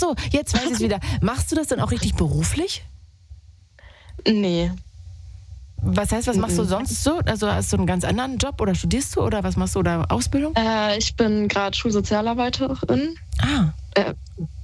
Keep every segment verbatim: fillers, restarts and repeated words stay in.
so, jetzt weiß ich es wieder. Machst du das dann auch richtig beruflich? Nee. Was heißt, was machst du sonst so? Also hast du einen ganz anderen Job oder studierst du oder was machst du oder Ausbildung? Äh, ich bin gerade Schulsozialarbeiterin. Ah. Äh,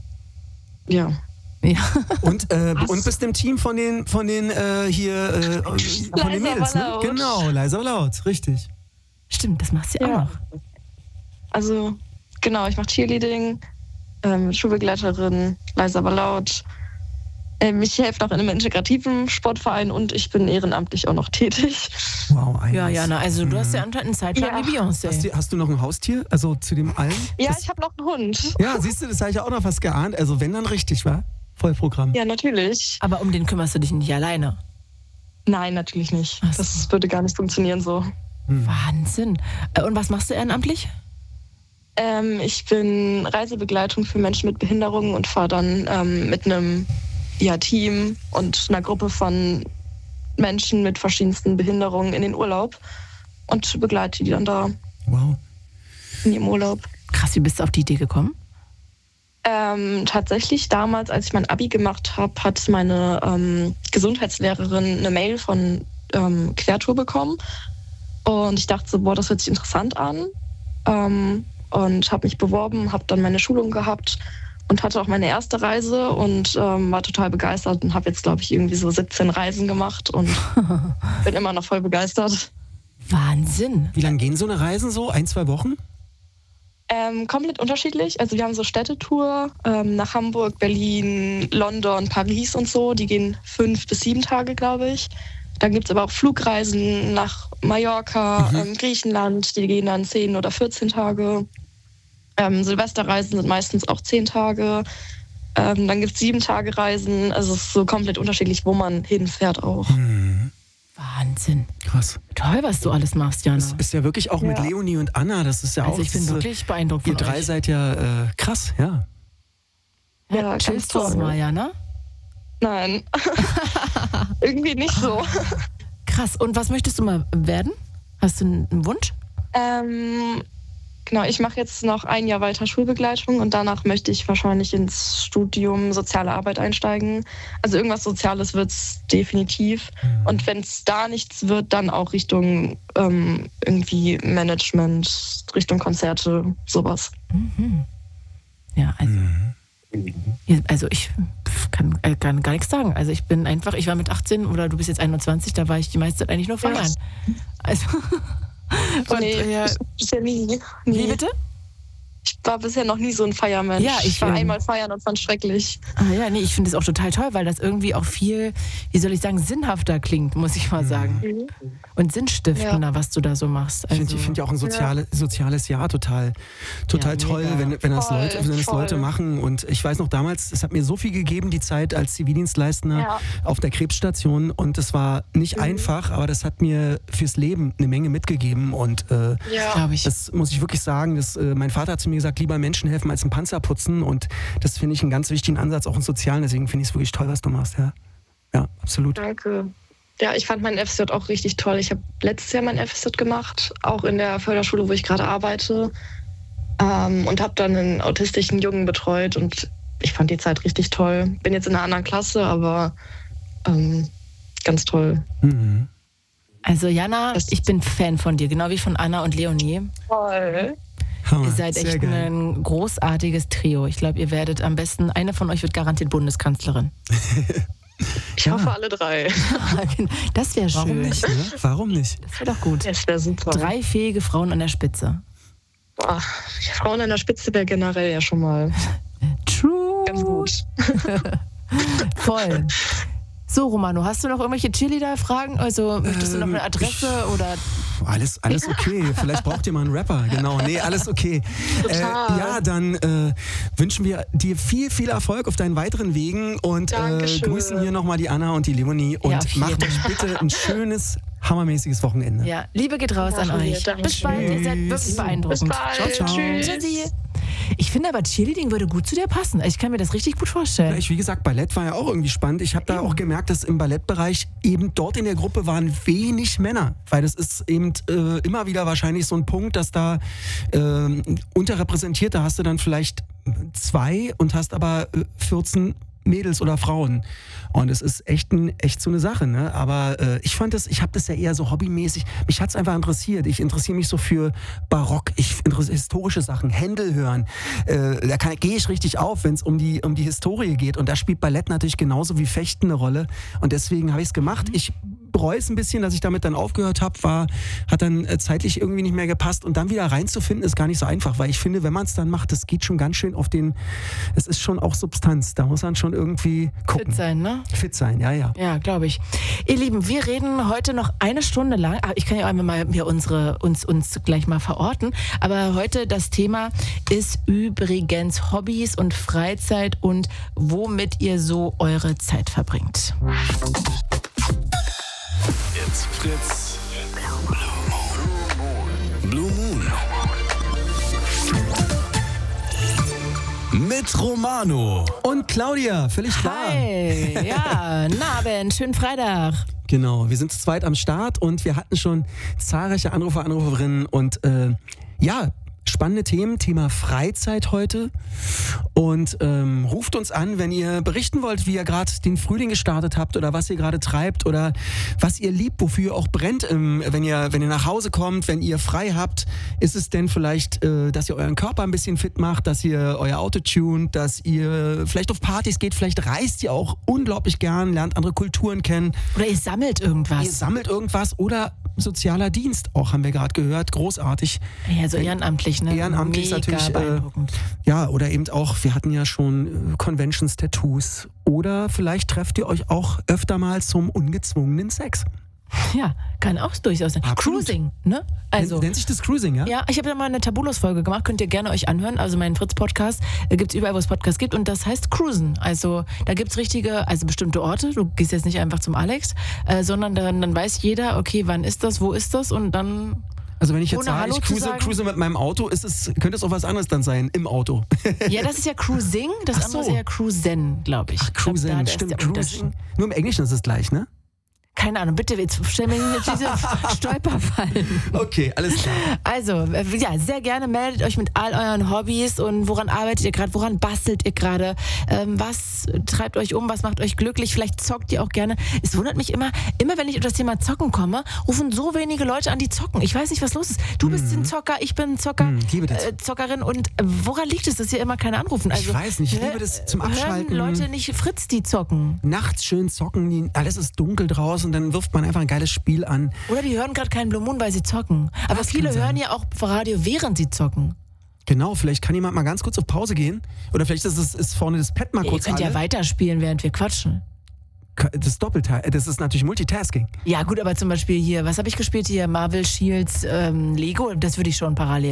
ja. Ja. Und, äh, und bist im Team von den, von den äh, hier, äh, von den Mädels, ne? Genau, leise aber laut, richtig. Stimmt, das machst du ja, ja. auch noch. Also, genau, ich mache Cheerleading, ähm, Schulbegleiterin, leise aber laut. Ähm, ich helfe noch in einem integrativen Sportverein und ich bin ehrenamtlich auch noch tätig. Wow, einiges. Ja, Jana, also du hast ja anscheinend eine Zeit lang Ja. wie Beyoncé. Hast du, hast du noch ein Haustier? Also zu dem allen? Ja, Das, ich habe noch einen Hund. ja, siehst du, das habe ich ja auch noch was geahnt. Also wenn, dann richtig, wa? Vollprogramm. Ja, natürlich. Aber um den kümmerst du dich nicht alleine. Nein, natürlich nicht. Ach so. Das würde gar nicht funktionieren so. Hm. Wahnsinn. Äh, Und was machst du ehrenamtlich? Ähm, ich bin Reisebegleitung für Menschen mit Behinderungen und fahre dann ähm, mit einem ja, Team und einer Gruppe von Menschen mit verschiedensten Behinderungen in den Urlaub und begleite die dann da Wow. in ihrem Urlaub. Krass, wie bist du auf die Idee gekommen? Ähm, tatsächlich damals, als ich mein Abi gemacht habe, hat meine ähm, Gesundheitslehrerin eine Mail von ähm, Quertour bekommen. Und ich dachte so, boah, das hört sich interessant an. Ähm, und habe mich beworben, habe dann meine Schulung gehabt und hatte auch meine erste Reise und ähm, war total begeistert und habe jetzt, glaube ich, irgendwie so siebzehn Reisen gemacht und bin immer noch voll begeistert. Wahnsinn. Wie lange gehen so eine Reisen so? Ein, zwei Wochen? Ähm, komplett unterschiedlich. Also wir haben so Städtetour ähm, nach Hamburg, Berlin, London, Paris und so. Die gehen fünf bis sieben Tage, glaube ich. Dann gibt es aber auch Flugreisen nach Mallorca, Mhm. ähm, Griechenland. Die gehen dann zehn oder vierzehn Tage. Ähm, Silvesterreisen sind meistens auch zehn Tage. Ähm, dann gibt es sieben Tage Reisen. Also es ist so komplett unterschiedlich, wo man hinfährt auch. Hm. Wahnsinn. Krass. Toll, was du alles machst, Jana. Das ist ja wirklich auch mit Ja. Leonie und Anna, das ist ja Also auch... ich bin das ist, wirklich beeindruckt Ihr von drei euch. seid ja äh, krass, ja. Ja, Ja, ganz chillst du auch toll. mal, Jana? Nein, irgendwie nicht so. Krass. Und was möchtest du mal werden? Hast du einen Wunsch? Ähm, genau, ich mache jetzt noch ein Jahr weiter Schulbegleitung und danach möchte ich wahrscheinlich ins Studium Soziale Arbeit einsteigen. Also irgendwas Soziales wird es definitiv. Und wenn es da nichts wird, dann auch Richtung ähm, irgendwie Management, Richtung Konzerte, sowas. Mhm. Ja, also, Mhm. ja, also ich kann, äh, kann gar nichts sagen. Also ich bin einfach, ich war mit achtzehn oder du bist jetzt einundzwanzig, da war ich die meiste Zeit eigentlich nur feiern. Also, und, nee, äh, ich, bisher nie, nie. wie bitte? Ich war bisher noch nie so ein Feiermensch. Ja, ich, ich war ähm, einmal feiern und fand schrecklich. Ah, ja, nee, ich finde es auch total toll, weil das irgendwie auch viel, wie soll ich sagen, sinnhafter klingt, muss ich mal sagen. Mhm. Und sinnstiftender, was du da so machst. Ich Also, finde find ja auch ein soziale, soziales Jahr total, total Ja, toll, mega. wenn, wenn, das Voll, Leute, wenn das voll. Leute machen. Und ich weiß noch damals, es hat mir so viel gegeben, die Zeit als Zivildienstleister Ja. auf der Krebsstation. Und es war nicht Mhm. einfach, aber das hat mir fürs Leben eine Menge mitgegeben. Und äh, Ja. glaube ich. das muss ich wirklich sagen, dass, äh, mein Vater hat zu mir gesagt, lieber Menschen helfen als ein Panzer putzen. Und das finde ich einen ganz wichtigen Ansatz, auch im Sozialen. Deswegen finde ich es wirklich toll, was du machst. Ja, ja, absolut. Danke. Ja, ich fand meinen F S J auch richtig toll. Ich habe letztes Jahr mein F S J gemacht, auch in der Förderschule, wo ich gerade arbeite. Ähm, und habe dann einen autistischen Jungen betreut und ich fand die Zeit richtig toll. Bin jetzt in einer anderen Klasse, aber ähm, ganz toll. Mhm. Also Jana, Das- ich bin Fan von dir, genau wie von Anna und Leonie. Toll. Hammer, Ihr seid sehr echt geil. ein großartiges Trio. Ich glaube, ihr werdet am besten, eine von euch wird garantiert Bundeskanzlerin. Ich Ja. hoffe alle drei. Das wäre Warum schön. nicht? Ne? Warum nicht? Das wäre doch gut. Das wäre super. Drei fähige Frauen an der Spitze. Boah, Frauen an der Spitze wäre generell ja schon mal True. ganz gut. Voll. So, Romano, hast du noch irgendwelche Cheerleader-Fragen? Also, möchtest du noch eine Adresse oder... Alles, alles okay. Vielleicht braucht ihr mal einen Rapper. Genau. Nee, alles okay. Äh, Total. ja, dann äh, wünschen wir dir viel, viel Erfolg auf deinen weiteren Wegen und äh, Dankeschön. grüßen hier nochmal die Anna und die Leonie und Ja, auf macht jeden. euch bitte ein schönes, hammermäßiges Wochenende. Ja, Liebe geht raus an Machen wir. euch. Danke. Bis bald, ihr seid wirklich Tschüss. beeindruckend. Bis bald. Ciao, ciao. Tschüss. Tschüssi. Ich finde aber, Cheerleading würde gut zu dir passen. Ich kann mir das richtig gut vorstellen. Ich, wie gesagt, Ballett war ja auch irgendwie spannend. Ich habe da auch gemerkt, dass im Ballettbereich eben dort in der Gruppe waren wenig Männer. Weil das ist eben äh, immer wieder wahrscheinlich so ein Punkt, dass da äh, unterrepräsentiert, da hast du dann vielleicht zwei und hast aber vierzehn Mädels oder Frauen. Und es ist echt, ein, echt so eine Sache, ne? Aber äh, ich fand das, ich habe das ja eher so hobbymäßig, mich hat es einfach interessiert. Ich interessiere mich so für Barock, ich historische Sachen, Händel hören. Äh, da gehe ich richtig auf, wenn es um die, um die Historie geht. Und da spielt Ballett natürlich genauso wie Fechten eine Rolle. Und deswegen habe ich es gemacht. Ich bereue es ein bisschen, dass ich damit dann aufgehört habe, war, hat dann äh, zeitlich irgendwie nicht mehr gepasst. Und dann wieder reinzufinden, ist gar nicht so einfach, weil ich finde, wenn man es dann macht, das geht schon ganz schön auf den, es ist schon auch Substanz. Da muss man schon irgendwie gucken. Fit sein, ne? Fit sein, ja, ja. Ja, glaube ich. Ihr Lieben, wir reden heute noch eine Stunde lang. Ich kann ja einmal mal hier unsere, uns, uns gleich mal verorten. Aber heute das Thema ist übrigens Hobbys und Freizeit und womit ihr so eure Zeit verbringt. Jetzt Fritz. Blue Moon. Mit Romano. Und Claudia, völlig klar. Hi, ja, guten Abend, schönen Freitag. Genau, wir sind zu zweit am Start und wir hatten schon zahlreiche Anrufer, Anruferinnen und äh, ja, spannende Themen, Thema Freizeit heute. Und ähm, ruft uns an, wenn ihr berichten wollt, wie ihr gerade den Frühling gestartet habt oder was ihr gerade treibt oder was ihr liebt, wofür ihr auch brennt, ähm, wenn ihr wenn ihr nach Hause kommt, wenn ihr frei habt. Ist es denn vielleicht, äh, dass ihr euren Körper ein bisschen fit macht, dass ihr euer Auto tunt, dass ihr vielleicht auf Partys geht, vielleicht reist ihr auch unglaublich gern, lernt andere Kulturen kennen. Oder ihr sammelt irgendwas. Ihr sammelt irgendwas oder sozialer Dienst auch, haben wir gerade gehört, großartig. Ja, so ehrenamtlich, ne? Ehrenamtlich Mega natürlich. Äh, ja, oder eben auch, wir hatten ja schon äh, Conventions, Tattoos. Oder vielleicht trefft ihr euch auch öfter mal zum ungezwungenen Sex. Ja, kann auch durchaus sein. Absolut. Cruising, ne? Also, Nennt, nennt sich das Cruising, ja? ja, ich habe ja mal eine Tabulos-Folge gemacht, könnt ihr gerne euch anhören. Also meinen Fritz-Podcast äh, gibt es überall, wo es Podcasts gibt und das heißt Cruisen. Also da gibt es richtige, also bestimmte Orte. Du gehst jetzt nicht einfach zum Alex, äh, sondern dann, dann weiß jeder, okay, wann ist das, wo ist das und dann... Also wenn ich jetzt Ohne sage, Hallo ich zu cruise, sagen? cruise mit meinem Auto, ist es, könnte es auch was anderes dann sein, im Auto. Ja, das ist ja Cruising, das Ach andere so. ist ja Cruisen, glaube ich. Ach, Cruising, ich glaub, da ist stimmt, der Unterschied. Cruising. Nur im Englischen ist es gleich, ne? Keine Ahnung, bitte, jetzt stell mir nicht diese Stolperfallen. Okay, alles klar. Also, äh, ja, sehr gerne meldet euch mit all euren Hobbys und woran arbeitet ihr gerade, woran bastelt ihr gerade, ähm, was treibt euch um, was macht euch glücklich, vielleicht zockt ihr auch gerne. Es wundert mich immer, immer wenn ich auf das Thema Zocken komme, rufen so wenige Leute an, die zocken. Ich weiß nicht, was los ist. Du bist ein Zocker, ich bin ein Zocker, Hm, liebe das. äh, Zockerin und woran liegt es, dass hier immer keine anrufen? Also, Ich weiß nicht, ich liebe das zum Abschalten. Hören Leute nicht Fritz, die zocken? Nachts schön zocken, die, alles ist dunkel draußen, dann wirft man einfach ein geiles Spiel an. Oder die hören gerade keinen Blue Moon, weil sie zocken. Aber Das viele kann sein. hören ja auch Radio, während sie zocken. Genau, vielleicht kann jemand mal ganz kurz auf Pause gehen. Oder vielleicht ist, es, ist vorne das Pad mal Ihr kurz könnt ja alle. weiterspielen, während wir quatschen. Das ist Doppelteil, das ist natürlich Multitasking. Ja gut, aber zum Beispiel hier, was habe ich gespielt hier? Marvel, Shields, ähm, Lego, das würde ich schon parallel.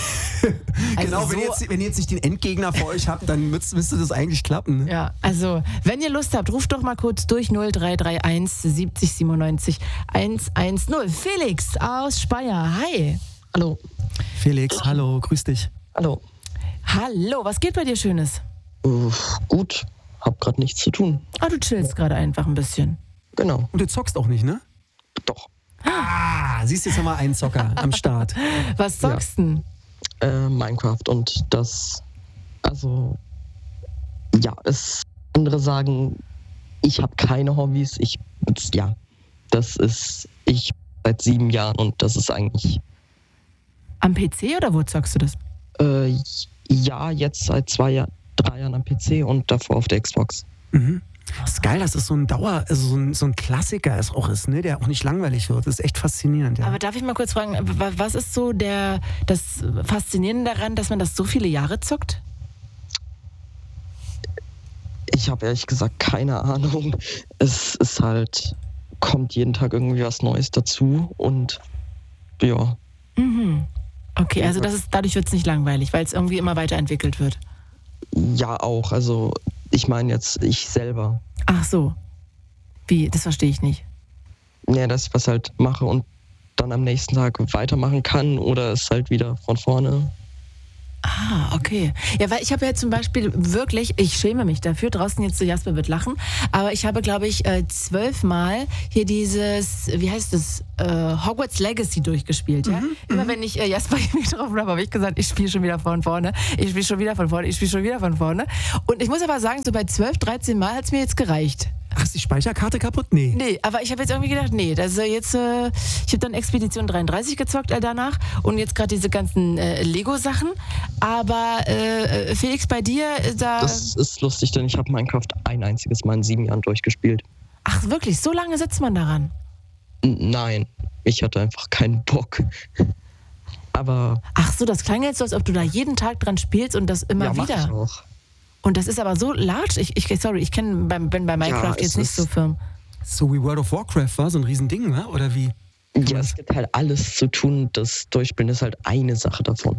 Also genau, wenn, so- ihr jetzt, wenn ihr jetzt nicht den Endgegner vor euch habt, dann müsst, müsste das eigentlich klappen. Ne? Ja, also wenn ihr Lust habt, ruft doch mal kurz durch null drei drei eins siebzig siebenundneunzig hundertzehn. Felix aus Speyer, hi. Hallo. Felix, hallo, grüß dich. Hallo. Hallo, was geht bei dir Schönes? Uh, gut, hab grad nichts zu tun. Ah, du chillst gerade einfach ein bisschen. Genau. Und du zockst auch nicht, ne? Doch. Ah, siehst jetzt nochmal einen Zocker am Start. Was zockst denn? Äh, Minecraft und das, also, ja, es, andere sagen, ich habe keine Hobbys. Ich, ja, das ist, ich seit sieben Jahren und das ist eigentlich, Am P C oder wo zockst du das? äh, ja, jetzt seit zwei Jahren, drei Jahren am P C und davor auf der Xbox. Mhm. Das ist geil, dass das so ein Dauer, also so ein, so ein Klassiker ist auch ist, ne? Der auch nicht langweilig wird. Das ist echt faszinierend, ja. Aber darf ich mal kurz fragen, wa- was ist so der, das Faszinierende daran, dass man das so viele Jahre zockt? Ich habe ehrlich gesagt keine Ahnung. Es ist halt, kommt jeden Tag irgendwie was Neues dazu und ja. Mhm. Okay, also das ist, dadurch wird es nicht langweilig, weil es irgendwie immer weiterentwickelt wird. Ja, auch. Also, ich meine jetzt ich selber. Ach so. Wie? Das verstehe ich nicht. Ja, dass ich was halt mache und dann am nächsten Tag weitermachen kann oder es halt wieder von vorne. Ah, okay. Ja, weil ich habe ja zum Beispiel wirklich, ich schäme mich dafür, draußen jetzt so Jasper wird lachen, aber ich habe, glaube ich, äh, zwölfmal hier dieses, wie heißt das, äh, Hogwarts Legacy durchgespielt. Ja? Mhm, Immer wenn ich äh, Jasper hier getroffen habe, habe ich gesagt, ich spiele schon wieder von vorne, ich spiele schon wieder von vorne, ich spiele schon wieder von vorne. Und ich muss aber sagen, so bei zwölf, dreizehn Mal hat es mir jetzt gereicht. Ach, ist die Speicherkarte kaputt? Nee. Nee, aber ich habe jetzt irgendwie gedacht, nee, das ist jetzt, äh, ich habe dann Expedition dreiunddreißig gezockt äh, danach und jetzt gerade diese ganzen äh, Lego-Sachen. Aber äh, Felix, bei dir, äh, da... Das ist lustig, denn ich habe Minecraft ein einziges Mal in sieben Jahren durchgespielt. Ach wirklich, so lange sitzt man daran? N- Nein, ich hatte einfach keinen Bock. Aber... Ach so, das klang jetzt so, als ob du da jeden Tag dran spielst und das immer ja, wieder. Mach ich auch. Und das ist aber so large. Ich, ich sorry, ich kenn, beim, bin bei Minecraft Ja, es jetzt nicht ist- so firm. So wie World of Warcraft war, so ein Riesending, ne? Oder wie? Ja, es gibt halt alles zu tun. Das Durchspielen ist halt eine Sache davon.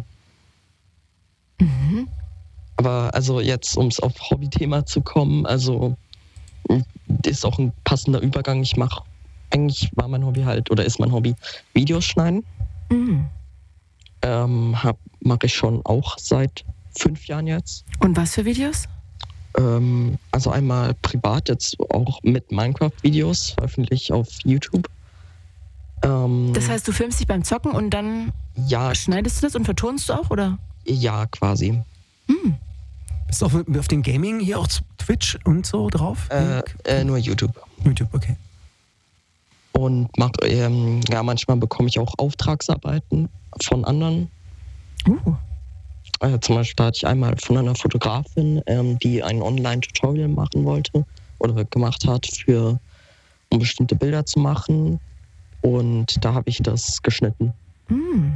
Mhm. Aber also jetzt, um es auf Hobbythema zu kommen, also ist auch ein passender Übergang. Ich mache, eigentlich war mein Hobby halt, oder ist mein Hobby, Videos schneiden. Mhm. Ähm, mache ich schon auch seit fünf Jahren jetzt. Und was für Videos? Ähm, also einmal privat, jetzt auch mit Minecraft-Videos, veröffentliche auf YouTube. Ähm, Das heißt, du filmst dich beim Zocken und dann ja, schneidest du das und vertonst du auch, oder? ja, quasi. Bist du auf, auf den Gaming hier auch Twitch und so drauf? Äh, äh, nur YouTube. YouTube, okay. Und mach, ähm, ja, manchmal bekomme ich auch Auftragsarbeiten von anderen. Uh. Äh, zum Beispiel hatte ich einmal von einer Fotografin, ähm, die ein Online-Tutorial machen wollte oder gemacht hat, für, um bestimmte Bilder zu machen. Und da habe ich das geschnitten. Mm.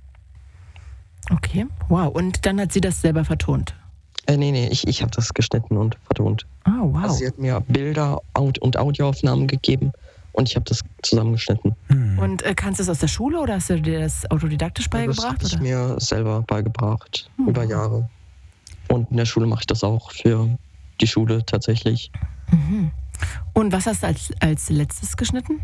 Okay, wow. Und dann hat sie das selber vertont. Äh, nee, nee, ich, ich habe das geschnitten und vertont. Oh, wow. Also sie hat mir Bilder Aud- und Audioaufnahmen gegeben und ich habe das zusammengeschnitten. Hm. Und äh, kannst du das aus der Schule oder hast du dir das autodidaktisch Das beigebracht? habe ich Oder? mir selber beigebracht, Hm. über Jahre. Und in der Schule mache ich das auch für die Schule tatsächlich. Mhm. Und was hast du als, als letztes geschnitten?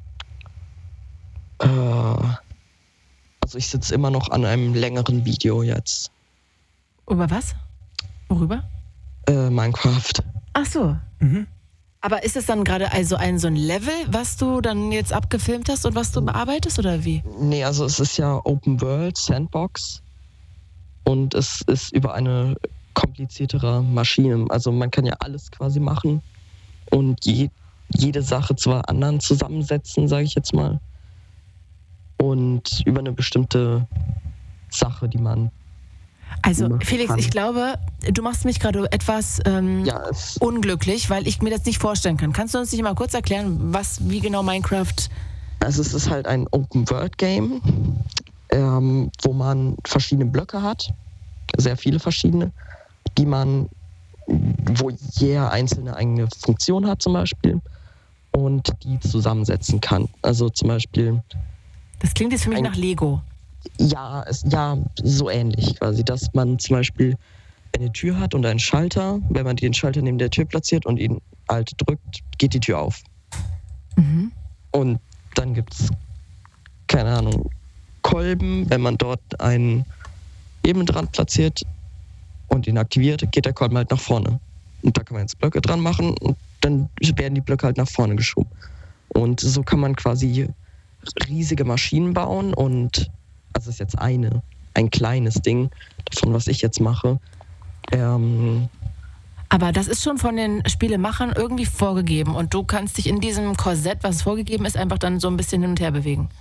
Äh, also ich sitze immer noch an einem längeren Video jetzt. Über was? Worüber? Äh, Minecraft. Ach so. Mhm. Aber ist es dann gerade also ein so ein Level, was du dann jetzt abgefilmt hast und was du bearbeitest oder wie? Nee, also es ist ja Open World, Sandbox. Und es ist über eine kompliziertere Maschine. Also man kann ja alles quasi machen und je, jede Sache zwar anderen zusammensetzen, sage ich jetzt mal. Und über eine bestimmte Sache, die man... Also machen Felix, kann. ich glaube, du machst mich gerade etwas ähm, Ja, es, unglücklich, weil ich mir das nicht vorstellen kann. Kannst du uns nicht mal kurz erklären, was, wie genau Minecraft... also es ist halt ein Open-World-Game, ähm, wo man verschiedene Blöcke hat, sehr viele verschiedene, die man, wo jeder einzelne eigene Funktion hat zum Beispiel und die zusammensetzen kann. Also zum Beispiel, Das klingt jetzt für mich Ein- nach Lego. ja, es, ja, so ähnlich quasi, dass man zum Beispiel eine Tür hat und einen Schalter. Wenn man den Schalter neben der Tür platziert und ihn halt drückt, geht die Tür auf. Mhm. Und dann gibt es, keine Ahnung, Kolben. Wenn man dort einen eben dran platziert und ihn aktiviert, geht der Kolben halt nach vorne. Und da kann man jetzt Blöcke dran machen und dann werden die Blöcke halt nach vorne geschoben. Und so kann man quasi riesige Maschinen bauen und, also das ist jetzt eine, ein kleines Ding davon, was ich jetzt mache. Ähm, Aber das ist schon von den Spielemachern irgendwie vorgegeben und du kannst dich in diesem Korsett, was vorgegeben ist, einfach dann so ein bisschen hin und her bewegen.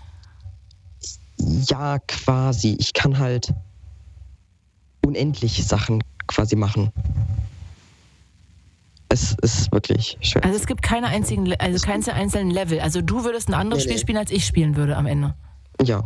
ja, quasi. Ich kann halt unendlich Sachen quasi machen. Es ist wirklich schwer. Also es gibt keine einzigen, Le- also keine einzelnen Level. Also du würdest ein anderes Nee, Spiel nee. spielen, als ich spielen würde am Ende. Ja.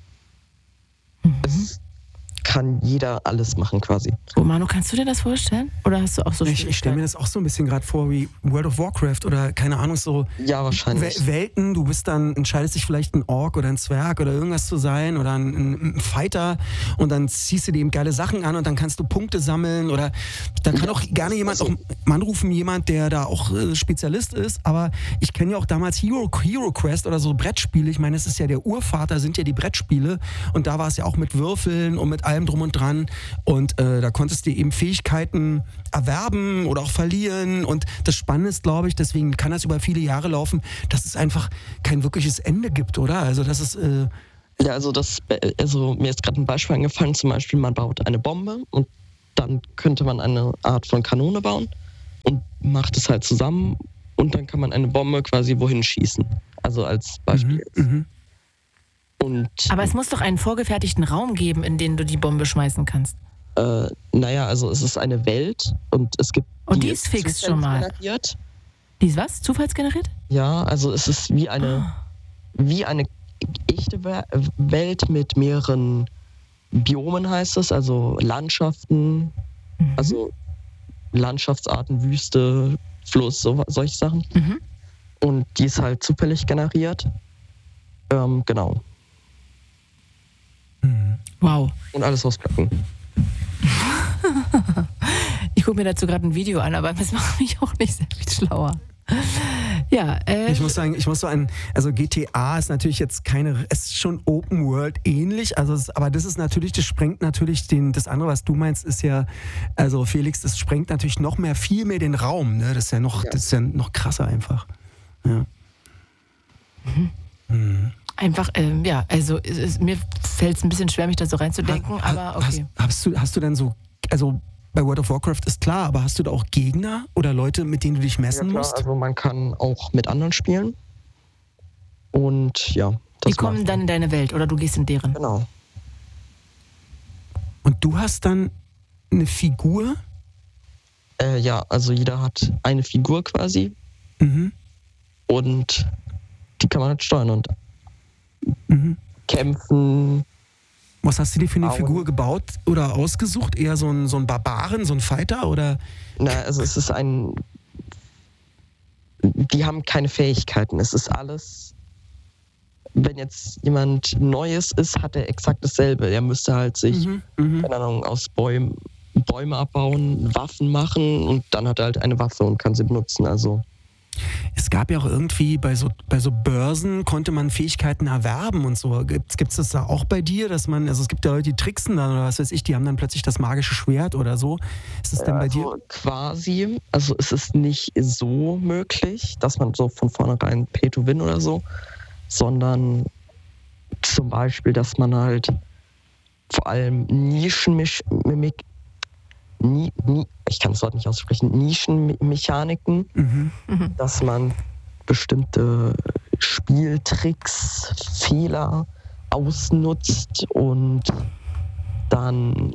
Es kann jeder alles machen quasi. So, Manu, kannst du dir das vorstellen? Oder hast du auch so Ich, ich stelle mir das auch so ein bisschen gerade vor wie World of Warcraft oder keine Ahnung, so Ja, wahrscheinlich. Wel- Welten. Du bist dann, entscheidest dich vielleicht ein Ork oder ein Zwerg oder irgendwas zu sein oder ein, ein Fighter und dann ziehst du dir eben geile Sachen an und dann kannst du Punkte sammeln oder da kann auch gerne jemand also- auch mal anrufen, jemand, der da auch äh, Spezialist ist, aber ich kenne ja auch damals Hero, Hero Quest oder so Brettspiele. Ich meine, es ist ja der Urvater, sind ja die Brettspiele und da war es ja auch mit Würfeln und mit allem allem drum und dran. Und äh, da konntest du eben Fähigkeiten erwerben oder auch verlieren. Und das Spannende ist, glaube ich, deswegen kann das über viele Jahre laufen, dass es einfach kein wirkliches Ende gibt, oder? Also das ist... Äh Ja, also, das, also mir ist gerade ein Beispiel eingefallen, zum Beispiel man baut eine Bombe und dann könnte man eine Art von Kanone bauen und macht es halt zusammen und dann kann man eine Bombe quasi wohin schießen. Also als Beispiel. Mhm, mhm. Und, Aber es muss doch einen vorgefertigten Raum geben, in den du die Bombe schmeißen kannst. Äh, naja, also es ist eine Welt und es gibt... Und die ist fix schon mal. Generiert. Die ist was? Zufallsgeneriert? Ja, also es ist wie eine, Ah. wie eine echte Welt mit mehreren Biomen, heißt es, also Landschaften, Mhm. also Landschaftsarten, Wüste, Fluss, so, solche Sachen. Mhm. Und die ist halt zufällig generiert. Ähm, genau. Mhm. Wow. Und alles aus Blöcken. Ich gucke mir dazu gerade ein Video an, aber das macht mich auch nicht sehr viel schlauer. Ja, äh, Ich muss sagen, ich muss so ein, also G T A ist natürlich jetzt keine, es ist schon Open World ähnlich, also es, aber das ist natürlich, das sprengt natürlich den, das andere, was du meinst, ist ja, also Felix, das sprengt natürlich noch mehr, viel mehr den Raum, ne? Das ist ja noch, Ja. das ist ja noch krasser einfach. Ja. Mhm. Mhm. einfach, ähm, ja, also es, es, mir fällt es ein bisschen schwer, mich da so reinzudenken, Ha- aber okay. Hast, hast, du, hast du denn so, also bei World of Warcraft ist klar, aber hast du da auch Gegner oder Leute, mit denen du dich Ja, messen klar, musst? also man kann auch mit anderen spielen. Und ja, Die das kommen war's. dann in deine Welt oder du gehst in deren. Genau. Und du hast dann eine Figur? Äh, ja, also jeder hat eine Figur quasi Mhm. und die kann man halt steuern und Mhm. kämpfen. Was hast du dir für eine Bauen. Figur gebaut oder ausgesucht? Eher so ein, so ein Barbaren, so ein Fighter oder? Na, also es ist ein. Die haben keine Fähigkeiten. Es ist alles. Wenn jetzt jemand Neues ist, hat er exakt dasselbe. Er müsste halt sich, Mhm, mhm. keine Ahnung, aus Bäumen, Bäume abbauen, Waffen machen und dann hat er halt eine Waffe und kann sie benutzen. Also. Es gab ja auch irgendwie bei so, bei so Börsen konnte man Fähigkeiten erwerben und so. Gibt es das da auch bei dir, dass man, also es gibt ja Leute, die tricksen dann oder was weiß ich, die haben dann plötzlich das magische Schwert oder so. Ist das denn bei dir? Also quasi, also es ist nicht so möglich, dass man so von vornherein Pay to Win oder so, sondern zum Beispiel, dass man halt vor allem Nischenmimik, Ni, ni, ich kann das Wort nicht aussprechen, Nischenmechaniken, Mhm. dass man bestimmte Spieltricks, Fehler ausnutzt und dann,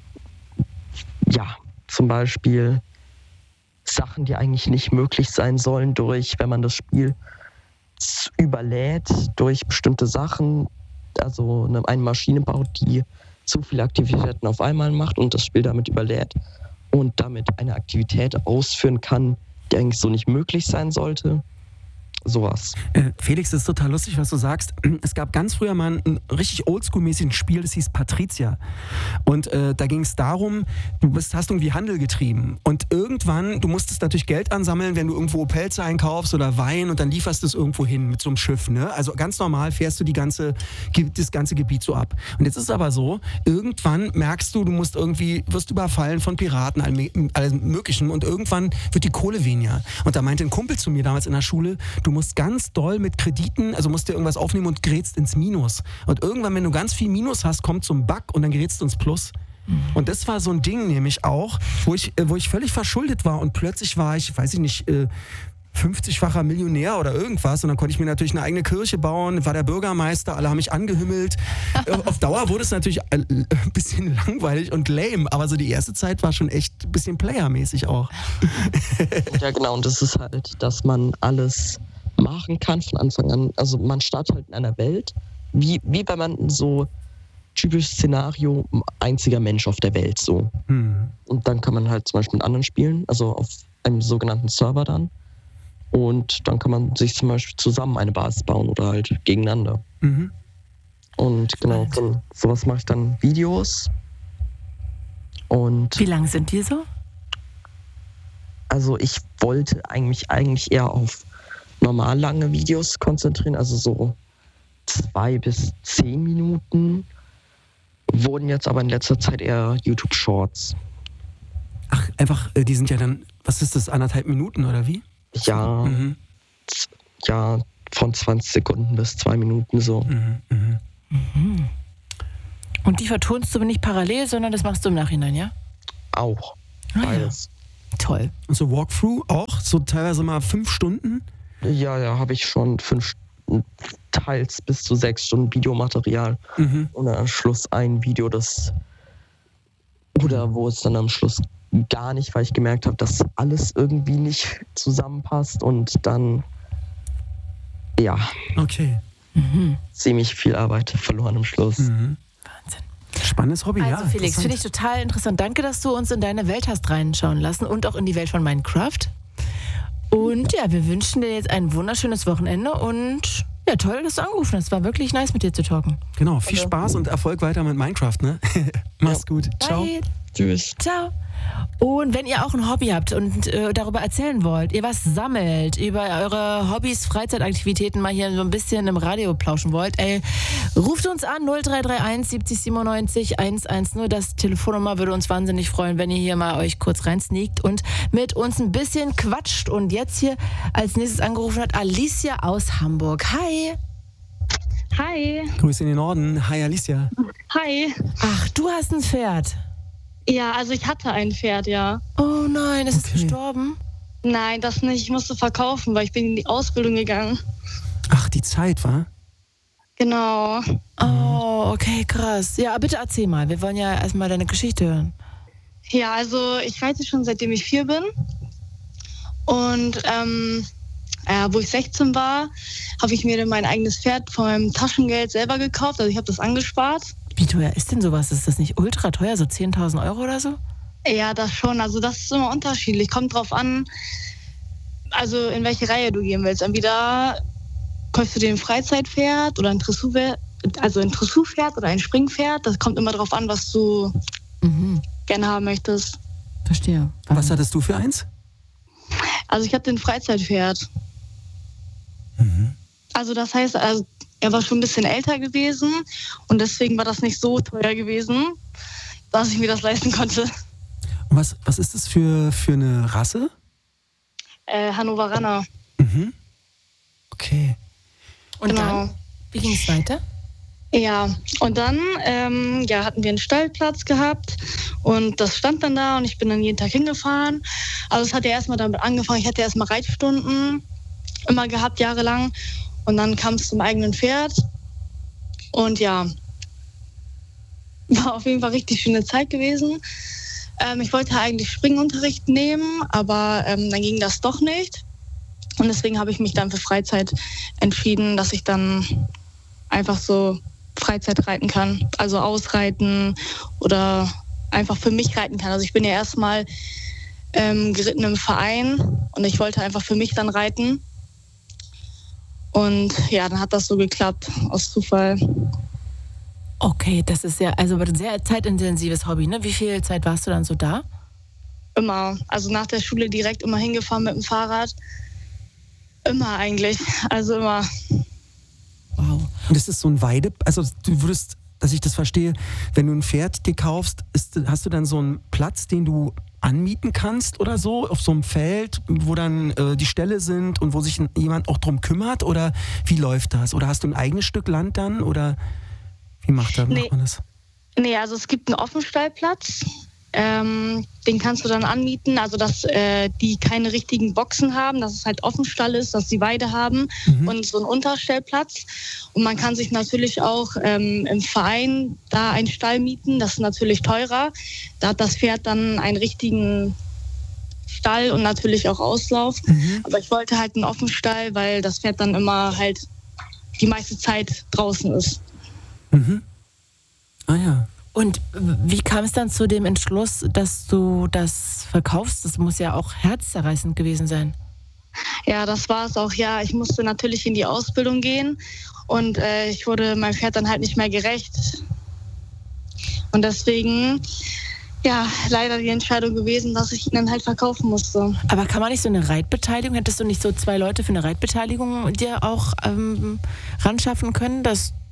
ja, zum Beispiel Sachen, die eigentlich nicht möglich sein sollen, durch, wenn man das Spiel z- überlädt, durch bestimmte Sachen, also eine, eine Maschine baut, die zu viele Aktivitäten auf einmal macht und das Spiel damit überlädt und damit eine Aktivität ausführen kann, die eigentlich so nicht möglich sein sollte. Sowas. Äh, Felix, das ist total lustig, was du sagst. Es gab ganz früher mal ein, ein richtig oldschool-mäßiges Spiel, das hieß Patricia. Und äh, da ging es darum, du bist, hast irgendwie Handel getrieben. Und irgendwann, du musstest natürlich Geld ansammeln, wenn du irgendwo Pelze einkaufst oder Wein und dann lieferst du es irgendwo hin mit so einem Schiff. Ne? Also ganz normal fährst du die ganze, das ganze Gebiet so ab. Und jetzt ist es aber so, irgendwann merkst du, du musst irgendwie, wirst überfallen von Piraten, allem, allem Möglichen. Und irgendwann wird die Kohle weniger. Und da meinte ein Kumpel zu mir damals in der Schule, du musst ganz doll mit Krediten, also musst dir irgendwas aufnehmen und gerätst ins Minus. Und irgendwann, wenn du ganz viel Minus hast, kommt zum Bug und dann gerätst du ins Plus. Und das war so ein Ding nämlich auch, wo ich, äh, wo ich völlig verschuldet war und plötzlich war ich, weiß ich nicht, äh, fünfzigfacher Millionär oder irgendwas und dann konnte ich mir natürlich eine eigene Kirche bauen, war der Bürgermeister, alle haben mich angehümmelt. Äh, Auf Dauer wurde es natürlich ein bisschen langweilig und lame, aber so die erste Zeit war schon echt ein bisschen playermäßig auch. Ja, genau. Und das ist halt, dass man alles machen kann von Anfang an. Also man startet halt in einer Welt, wie, wie wenn man so typisches Szenario, einziger Mensch auf der Welt so. Hm. Und dann kann man halt zum Beispiel mit anderen spielen, also auf einem sogenannten Server dann. Und dann kann man sich zum Beispiel zusammen eine Basis bauen oder halt gegeneinander. Mhm. Und genau, so, sowas mache ich dann Videos. Und Wie lang sind die so? also ich wollte eigentlich, eigentlich eher auf normal lange Videos konzentrieren, also so zwei bis zehn Minuten. wurden jetzt aber in letzter Zeit eher YouTube Shorts. Ach, einfach, äh, die sind ja dann, was ist das, anderthalb Minuten oder wie? Ja, Mhm. z- ja, von zwanzig Sekunden bis zwei Minuten so. Mhm. Mhm. Und die vertonst du aber nicht parallel, sondern das machst du im Nachhinein, ja? Auch. Ah, ja. Beides. Toll. Und so Walkthrough auch? So teilweise mal fünf Stunden? Ja, ja, habe ich schon fünf, teils bis zu sechs Stunden Videomaterial. Mhm. Und dann am Schluss ein Video, das oder wo es dann am Schluss gar nicht, weil ich gemerkt habe, dass alles irgendwie nicht zusammenpasst und dann ja, Okay. ziemlich viel Arbeit verloren am Schluss. Mhm. Wahnsinn. Spannendes Hobby, ja. Also Felix, finde ich interessant. total interessant. Danke, dass du uns in deine Welt hast reinschauen lassen und auch in die Welt von Minecraft. Und ja, wir wünschen dir jetzt ein wunderschönes Wochenende und ja, toll, dass du angerufen hast. War wirklich nice, mit dir zu talken. Genau, viel Spaß und Erfolg weiter mit Minecraft, ne? Mach's gut. Ciao. Bye. Tschüss. Ciao. Und wenn ihr auch ein Hobby habt und äh, darüber erzählen wollt, ihr was sammelt, über eure Hobbys, Freizeitaktivitäten mal hier so ein bisschen im Radio plauschen wollt, ey, ruft uns an null drei drei eins siebzig siebenundneunzig hundertzehn. Das Telefonnummer würde uns wahnsinnig freuen, wenn ihr hier mal euch kurz reinsneakt und mit uns ein bisschen quatscht. Und jetzt hier als nächstes angerufen hat Alicia aus Hamburg. Hi. Hi. Grüße in den Norden. Hi, Alicia. Hi. Ach, du hast ein Pferd. Ja, also ich hatte ein Pferd, ja. Oh nein, ist es Okay. gestorben? Nein, das nicht. Ich musste verkaufen, weil ich bin in die Ausbildung gegangen. Ach, die Zeit, wa? Genau. Oh, okay, krass. Ja, bitte erzähl mal. Wir wollen ja erstmal deine Geschichte hören. Ja, also ich reite schon seitdem ich vier bin. Und ähm, äh, wo ich sechzehn war, habe ich mir dann mein eigenes Pferd von meinem Taschengeld selber gekauft. Also ich habe das angespart. Wie teuer ist denn sowas? Ist das nicht ultra teuer, so zehntausend Euro oder so? Ja, das schon. Also das ist immer unterschiedlich. Kommt drauf an, also in welche Reihe du gehen willst. Entweder kaufst du dir ein Freizeitpferd oder ein Dressurpferd, also ein Dressurpferd oder ein Springpferd. Das kommt immer drauf an, was du Mhm, gerne haben möchtest. verstehe. Was hattest du für eins? Also ich hatte ein Freizeitpferd. Also das heißt, also er war schon ein bisschen älter gewesen und deswegen war das nicht so teuer gewesen, dass ich mir das leisten konnte. Und was, was ist das für, für eine Rasse? Äh, Hannoveraner. Mhm. Okay. Und Genau. dann, wie ging es weiter? Ja, und dann ähm, ja, hatten wir einen Stellplatz gehabt und das stand dann da und ich bin dann jeden Tag hingefahren. Also es hat ja erstmal damit angefangen, ich hatte erstmal Reitstunden immer gehabt, jahrelang. Und dann kam es zum eigenen Pferd. Und ja, war auf jeden Fall richtig schöne Zeit gewesen. Ähm, ich wollte eigentlich Springunterricht nehmen, aber ähm, dann ging das doch nicht. Und deswegen habe ich mich dann für Freizeit entschieden, dass ich dann einfach so Freizeit reiten kann. Also ausreiten oder einfach für mich reiten kann. Also ich bin ja erstmal ähm, geritten im Verein und ich wollte einfach für mich dann reiten. Und ja, dann hat das so geklappt, aus Zufall. Okay, das ist ja also ein sehr zeitintensives Hobby, ne? Wie viel Zeit warst du dann so da? Immer. Also nach der Schule direkt immer hingefahren mit dem Fahrrad. Immer eigentlich. Also immer. Wow. Und ist das so ein Weide, also du würdest, dass ich das verstehe, wenn du ein Pferd dir kaufst, ist, hast du dann so einen Platz, den du anmieten kannst oder so, auf so einem Feld, wo dann äh, die Ställe sind und wo sich jemand auch drum kümmert, oder wie läuft das? Oder hast du ein eigenes Stück Land dann, oder wie macht, das, Nee. macht man das? Nee, also es gibt einen Offenstallplatz. Ähm, den kannst du dann anmieten, also dass äh, die keine richtigen Boxen haben, dass es halt Offenstall ist, dass sie Weide haben Mhm. und so einen Unterstellplatz. Und man kann sich natürlich auch ähm, im Verein da einen Stall mieten, das ist natürlich teurer. Da hat das Pferd dann einen richtigen Stall und natürlich auch Auslauf. Mhm. Aber ich wollte halt einen Offenstall, weil das Pferd dann immer halt die meiste Zeit draußen ist. Mhm. Ah ja. Und wie kam es dann zu dem Entschluss, dass du das verkaufst? Das muss ja auch herzzerreißend gewesen sein. Ja, das war es auch. Ja, ich musste natürlich in die Ausbildung gehen und äh, ich wurde meinem Pferd dann halt nicht mehr gerecht. Und deswegen, ja, leider die Entscheidung gewesen, dass ich ihn dann halt verkaufen musste. Aber kann man nicht so eine Reitbeteiligung, hättest du nicht so zwei Leute für eine Reitbeteiligung dir auch ähm, ran schaffen können, dass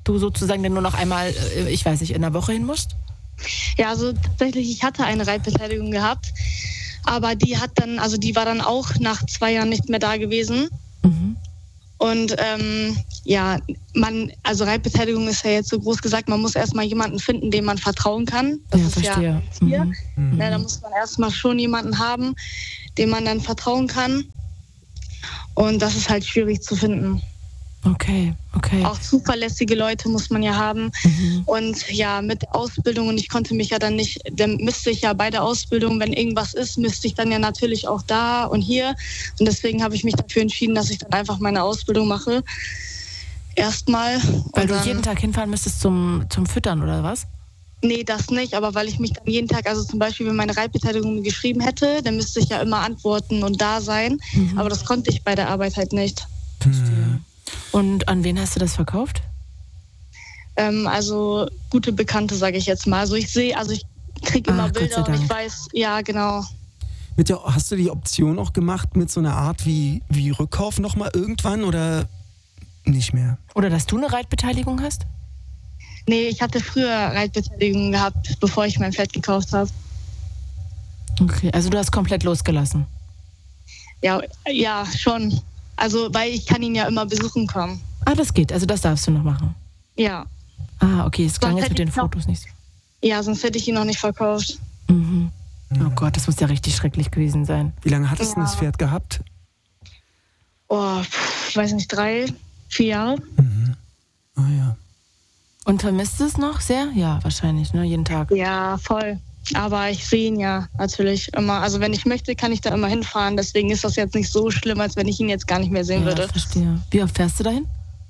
du sozusagen dann nur noch einmal, äh, ich weiß nicht, in der Woche hin musst? Ja, also tatsächlich, ich hatte eine Reitbeteiligung gehabt, aber die hat dann, also die war dann auch nach zwei Jahren nicht mehr da gewesen. Mhm. Und ähm, ja, man, also Reitbeteiligung ist ja jetzt so groß gesagt, man muss erstmal jemanden finden, dem man vertrauen kann. Das Ja, ist verstehe. ja hier. Mhm. Mhm. Ja, da muss man erstmal schon jemanden haben, dem man dann vertrauen kann. Und das ist halt schwierig zu finden. Okay, okay. Auch zuverlässige Leute muss man ja haben. Mhm. Und ja, mit Ausbildung, und ich konnte mich ja dann nicht, dann müsste ich ja bei der Ausbildung, wenn irgendwas ist, müsste ich dann ja natürlich auch da und hier. Und deswegen habe ich mich dafür entschieden, dass ich dann einfach meine Ausbildung mache. Erstmal. Weil Und du dann, jeden Tag hinfahren müsstest zum, zum Füttern, oder was? Nee, das nicht, aber weil ich mich dann jeden Tag, also zum Beispiel, wenn meine Reitbeteiligung geschrieben hätte, dann müsste ich ja immer antworten und da sein. Mhm. Aber das konnte ich bei der Arbeit halt nicht. Mhm. Und an wen hast du das verkauft? Ähm, also gute Bekannte, sage ich jetzt mal. Also ich sehe, also ich kriege immer Ach, Gott sei Bilder und ich Dank. weiß, ja genau. Mit der, hast du die Option auch gemacht mit so einer Art wie, wie Rückkauf nochmal irgendwann oder nicht mehr? Oder dass du eine Reitbeteiligung hast? Nee, ich hatte früher Reitbeteiligung gehabt, bevor ich mein Pferd gekauft habe. Okay, also du hast komplett losgelassen. Ja, ja, schon. Also, weil ich kann ihn ja immer besuchen kommen. Ah, das geht, also das darfst du noch machen. Ja. Ah, okay, es klang Sonst jetzt mit hätte den ich noch- Fotos nicht. Ja, sonst hätte ich ihn noch nicht verkauft. Mhm. Oh Gott, das muss ja richtig schrecklich gewesen sein. Wie lange hattest du denn Ja. das Pferd gehabt? Oh, pff, ich weiß nicht, drei, vier Jahre. Mhm. Ah ja. Und vermisst es noch sehr? Ja, wahrscheinlich, ne? Jeden Tag. Ja, voll. Aber ich sehe ihn ja natürlich immer. Also wenn ich möchte, kann ich da immer hinfahren. Deswegen ist das jetzt nicht so schlimm, als wenn ich ihn jetzt gar nicht mehr sehen Ja, würde. verstehe. Wie oft fährst du dahin?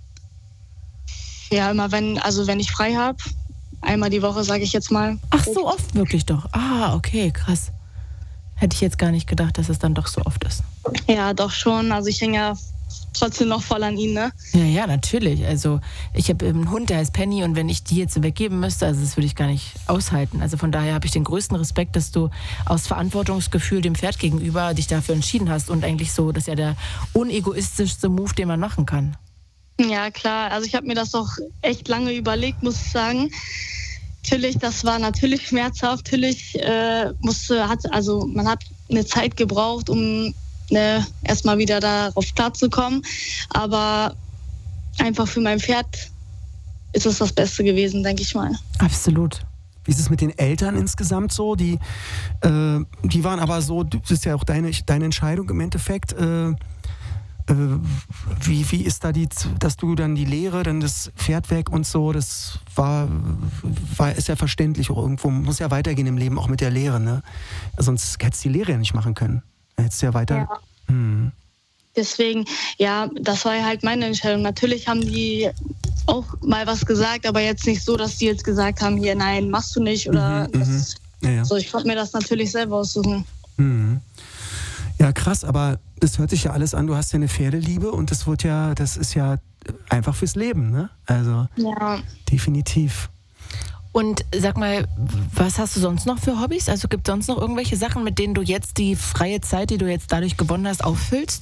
Ja, immer wenn, also wenn ich frei habe, einmal die Woche, sage ich jetzt mal. Ach, so oft wirklich doch. Ah, okay, krass. Hätte ich jetzt gar nicht gedacht, dass es dann doch so oft ist. Ja, doch schon. Also ich hänge ja trotzdem noch voll an ihn, ne? Ja, ja, natürlich. Also ich habe einen Hund, der heißt Penny, und wenn ich die jetzt weggeben müsste, also das würde ich gar nicht aushalten. Also von daher habe ich den größten Respekt, dass du aus Verantwortungsgefühl dem Pferd gegenüber dich dafür entschieden hast, und eigentlich so, das ist ja der unegoistischste Move, den man machen kann. Ja, klar. Also ich habe mir das doch echt lange überlegt, muss ich sagen. Natürlich, das war natürlich schmerzhaft. Natürlich äh, musste, hat, also man hat eine Zeit gebraucht, um ne, erstmal wieder darauf klarzukommen. Aber einfach für mein Pferd ist es das Beste gewesen, denke ich mal. Absolut. Wie ist es mit den Eltern insgesamt so? Die, äh, die waren aber so, das ist ja auch deine, deine Entscheidung im Endeffekt. Äh, äh, wie, wie ist da die, dass du dann die Lehre, dann das Pferd weg und so, das war, war ist ja verständlich auch irgendwo, muss ja weitergehen im Leben, auch mit der Lehre, ne? Sonst hättest du die Lehre ja nicht machen können. Dann hättest du ja weiter... Ja. Hm. Deswegen, ja, das war halt meine Entscheidung. Natürlich haben die auch mal was gesagt, aber jetzt nicht so, dass die jetzt gesagt haben, hier, nein, machst du nicht. Oder Mhm, mhm. das, Ja, ja. so, ich konnte mir das natürlich selber aussuchen. Mhm. Ja, krass, aber das hört sich ja alles an, du hast ja eine Pferdeliebe und das wird ja, das ist ja einfach fürs Leben, ne? Also Ja. definitiv. Und sag mal, was hast du sonst noch für Hobbys? Also gibt es sonst noch irgendwelche Sachen, mit denen du jetzt die freie Zeit, die du jetzt dadurch gewonnen hast, auffüllst?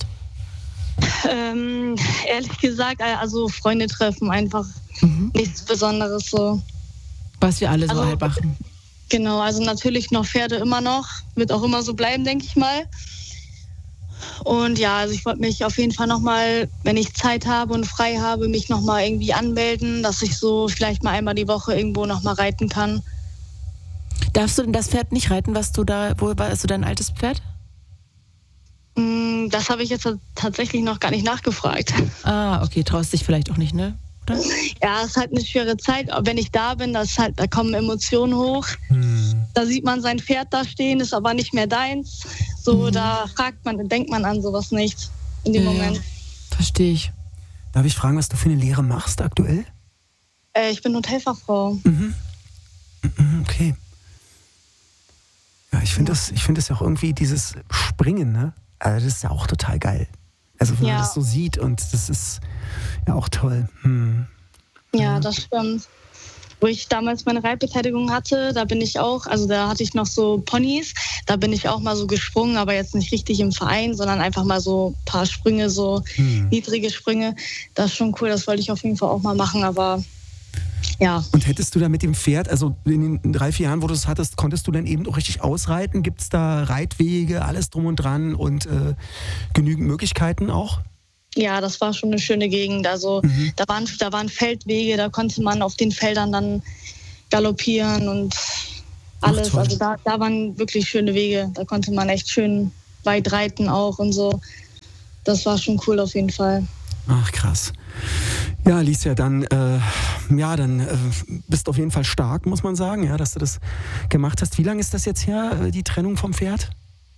Ähm, ehrlich gesagt, also Freunde treffen, einfach Mhm. nichts Besonderes so. Was wir alle so Also- halt machen. Genau, also natürlich noch Pferde immer noch, wird auch immer so bleiben, denke ich mal. Und ja, also ich wollte mich auf jeden Fall nochmal, wenn ich Zeit habe und frei habe, mich nochmal irgendwie anmelden, dass ich so vielleicht mal einmal die Woche irgendwo nochmal reiten kann. Darfst du denn das Pferd nicht reiten, was du da, wo war also dein altes Pferd? Mm, Das habe ich jetzt tatsächlich noch gar nicht nachgefragt. Ah, okay, traust dich vielleicht auch nicht, ne? Oder? Ja, es ist halt eine schwere Zeit. Aber wenn ich da bin, das ist halt, da kommen Emotionen hoch. Hm. Da sieht man sein Pferd da stehen, ist aber nicht mehr deins. So, Mhm. da fragt man, denkt man an sowas nicht in dem Ja, ja. Moment. Verstehe ich. Darf ich fragen, was du für eine Lehre machst aktuell? Äh, ich bin Hotelfachfrau. Mhm. Mhm, okay. Ja, ich finde das, ich finde das ja auch irgendwie dieses Springen, ne? Also das ist ja auch total geil. Also wenn man Ja. das so sieht und das ist ja auch toll. Hm. Ja, das stimmt. Wo ich damals meine Reitbeteiligung hatte, da bin ich auch, also da hatte ich noch so Ponys, da bin ich auch mal so gesprungen, aber jetzt nicht richtig im Verein, sondern einfach mal so ein paar Sprünge, so Hm. niedrige Sprünge. Das ist schon cool, das wollte ich auf jeden Fall auch mal machen, aber ja. Und hättest du da mit dem Pferd, also in den drei, vier Jahren, wo du es hattest, konntest du dann eben auch richtig ausreiten? Gibt es da Reitwege, alles drum und dran und äh, genügend Möglichkeiten auch? Ja, das war schon eine schöne Gegend. Also Mhm. da waren, da waren Feldwege, da konnte man auf den Feldern dann galoppieren und alles. toll. Also da, da waren wirklich schöne Wege. Da konnte man echt schön weit reiten auch und so. Das war schon cool auf jeden Fall. Ach, krass. Ja, Alicia, dann, äh, ja, dann äh, bist du auf jeden Fall stark, muss man sagen, ja, dass du das gemacht hast. Wie lange ist das jetzt her, äh, die Trennung vom Pferd?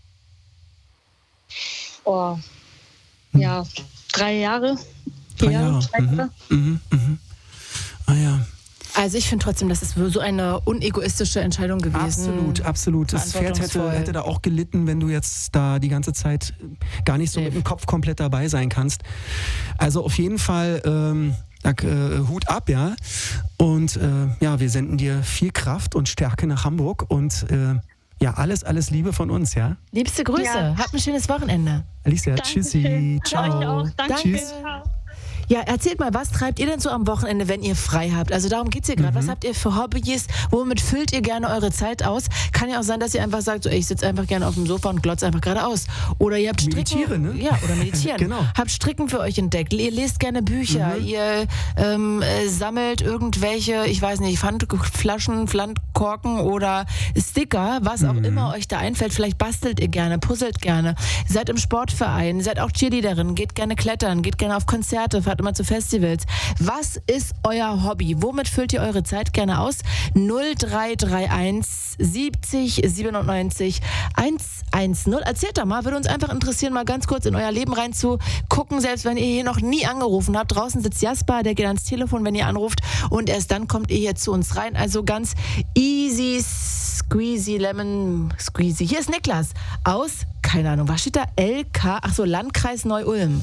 Oh, ja, drei Jahre. Vier Drei Jahre. Drei Jahre. Mhm. Mhm. Mhm. Ah ja. Also ich finde trotzdem, das ist so eine unegoistische Entscheidung gewesen. Absolut, absolut. Das Pferd hätte, Verantwortungsvoll. hätte da auch gelitten, wenn du jetzt da die ganze Zeit gar nicht so Nee. mit dem Kopf komplett dabei sein kannst. Also auf jeden Fall ähm, äh, Hut ab, ja. Und äh, ja, wir senden dir viel Kraft und Stärke nach Hamburg und äh, ja, alles, alles Liebe von uns, ja. Liebste Grüße, Ja. habt ein schönes Wochenende. Alicia, Dankeschön. tschüssi, Ja, euch ciao. auch. Danke. Tschüss. Ciao. Ja, erzählt mal, was treibt ihr denn so am Wochenende, wenn ihr frei habt? Also darum geht's hier gerade. Was habt ihr für Hobbys? Womit füllt ihr gerne eure Zeit aus? Kann ja auch sein, dass ihr einfach sagt, so, ey, ich sitze einfach gerne auf dem Sofa und glotze einfach geradeaus. Oder ihr habt Stricken. Meditiere, ne? Ja, oder meditieren. Genau. Habt Stricken für euch entdeckt. Ihr lest gerne Bücher. Ihr ähm, äh, sammelt irgendwelche, ich weiß nicht, Pfandflaschen, Pfandkorken oder Sticker, was auch immer euch da einfällt. Vielleicht bastelt ihr gerne, puzzelt gerne. Seid im Sportverein, seid auch Cheerleaderin, geht gerne klettern, geht gerne auf Konzerte, fahrt immer zu Festivals. Was ist euer Hobby? Womit füllt ihr eure Zeit gerne aus? null drei drei eins siebzig siebenundneunzig hundertzehn. Erzählt doch mal, würde uns einfach interessieren, mal ganz kurz in euer Leben reinzugucken, selbst wenn ihr hier noch nie angerufen habt. Draußen sitzt Jasper, der geht ans Telefon, wenn ihr anruft und erst dann kommt ihr hier zu uns rein. Also ganz easy, squeezy, lemon squeezy. Hier ist Niklas aus, keine Ahnung, was steht da? L K, ach so, Landkreis Neu-Ulm.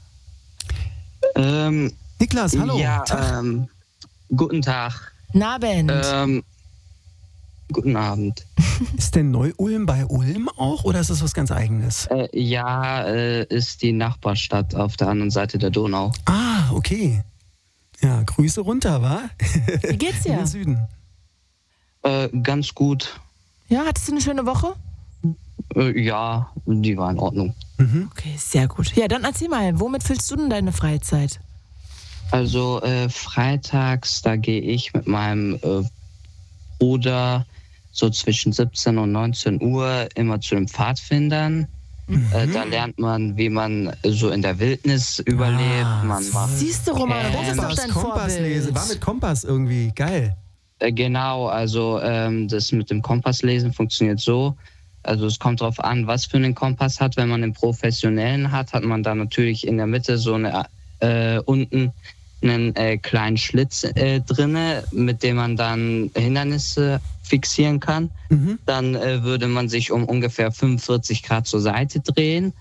Ähm, Niklas, hallo. Ja, Tag. ähm, guten Tag. Nabend. Ähm, guten Abend. Ist denn Neu-Ulm bei Ulm auch oder ist das was ganz Eigenes? Äh, ja, äh, ist die Nachbarstadt auf der anderen Seite der Donau. Ah, okay. Ja, Grüße runter, wa? Wie geht's In dir? den Süden. Äh, ganz gut. Ja, hattest du eine schöne Woche? Äh, ja, die war in Ordnung. Mhm. Okay, sehr gut. Ja, dann erzähl mal, womit füllst du denn deine Freizeit? Also äh, freitags, da gehe ich mit meinem äh, Bruder so zwischen siebzehn und neunzehn Uhr immer zu den Pfadfindern. Äh, da lernt man, wie man so in der Wildnis überlebt. Ah, Man macht Siehst du, Romano, das ist doch Kompass, dein Kompass lesen. Vorbild. War mit Kompass irgendwie. Geil. Äh, Genau, also ähm, das mit dem Kompasslesen funktioniert so. Also es kommt darauf an, was für einen Kompass hat. Wenn man einen professionellen hat, hat man da natürlich in der Mitte so eine äh, unten einen äh, kleinen Schlitz äh, drinne, mit dem man dann Hindernisse fixieren kann. Mhm. Dann äh, würde man sich um ungefähr fünfundvierzig Grad zur Seite drehen,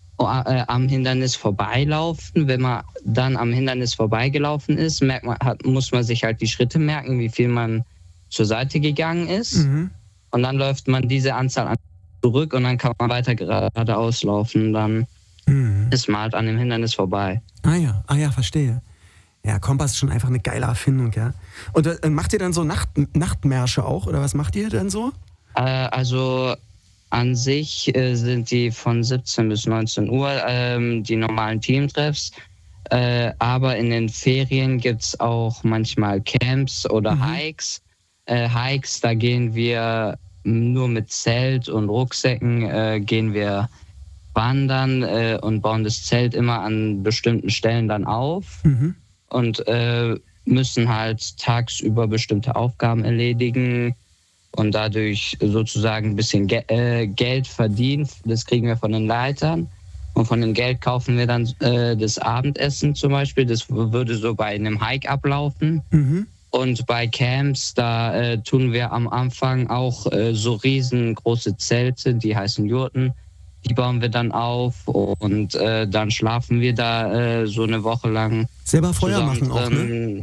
äh, am Hindernis vorbeilaufen. Wenn man dann am Hindernis vorbeigelaufen ist, merkt man, hat, muss man sich halt die Schritte merken, wie viel man zur Seite gegangen ist. Mhm. Und dann läuft man diese Anzahl an zurück und dann kann man weiter geradeaus laufen. Dann Mhm. ist man halt an dem Hindernis vorbei. Ah ja, ah ja, verstehe. Ja, Kompass ist schon einfach eine geile Erfindung, ja. Und äh, macht ihr dann so Nacht, Nachtmärsche auch oder was macht ihr denn so? Äh, also an sich äh, sind die von siebzehn bis neunzehn Uhr ähm, die normalen Teamtreffs. Äh, aber in den Ferien gibt es auch manchmal Camps oder Mhm. Hikes. Äh, Hikes, da gehen wir nur mit Zelt und Rucksäcken, äh, gehen wir wandern äh, und bauen das Zelt immer an bestimmten Stellen dann auf. Mhm. Und äh, müssen halt tagsüber bestimmte Aufgaben erledigen und dadurch sozusagen ein bisschen Ge äh, Geld verdienen. Das kriegen wir von den Leitern. Und von dem Geld kaufen wir dann äh, das Abendessen zum Beispiel. Das würde so bei einem Hike ablaufen. Mhm. Und bei Camps, da äh, tun wir am Anfang auch äh, so riesengroße Zelte, die heißen Jurten. Die bauen wir dann auf und äh, dann schlafen wir da äh, so eine Woche lang. Selber Feuer zusammen machen auch, ne? drin.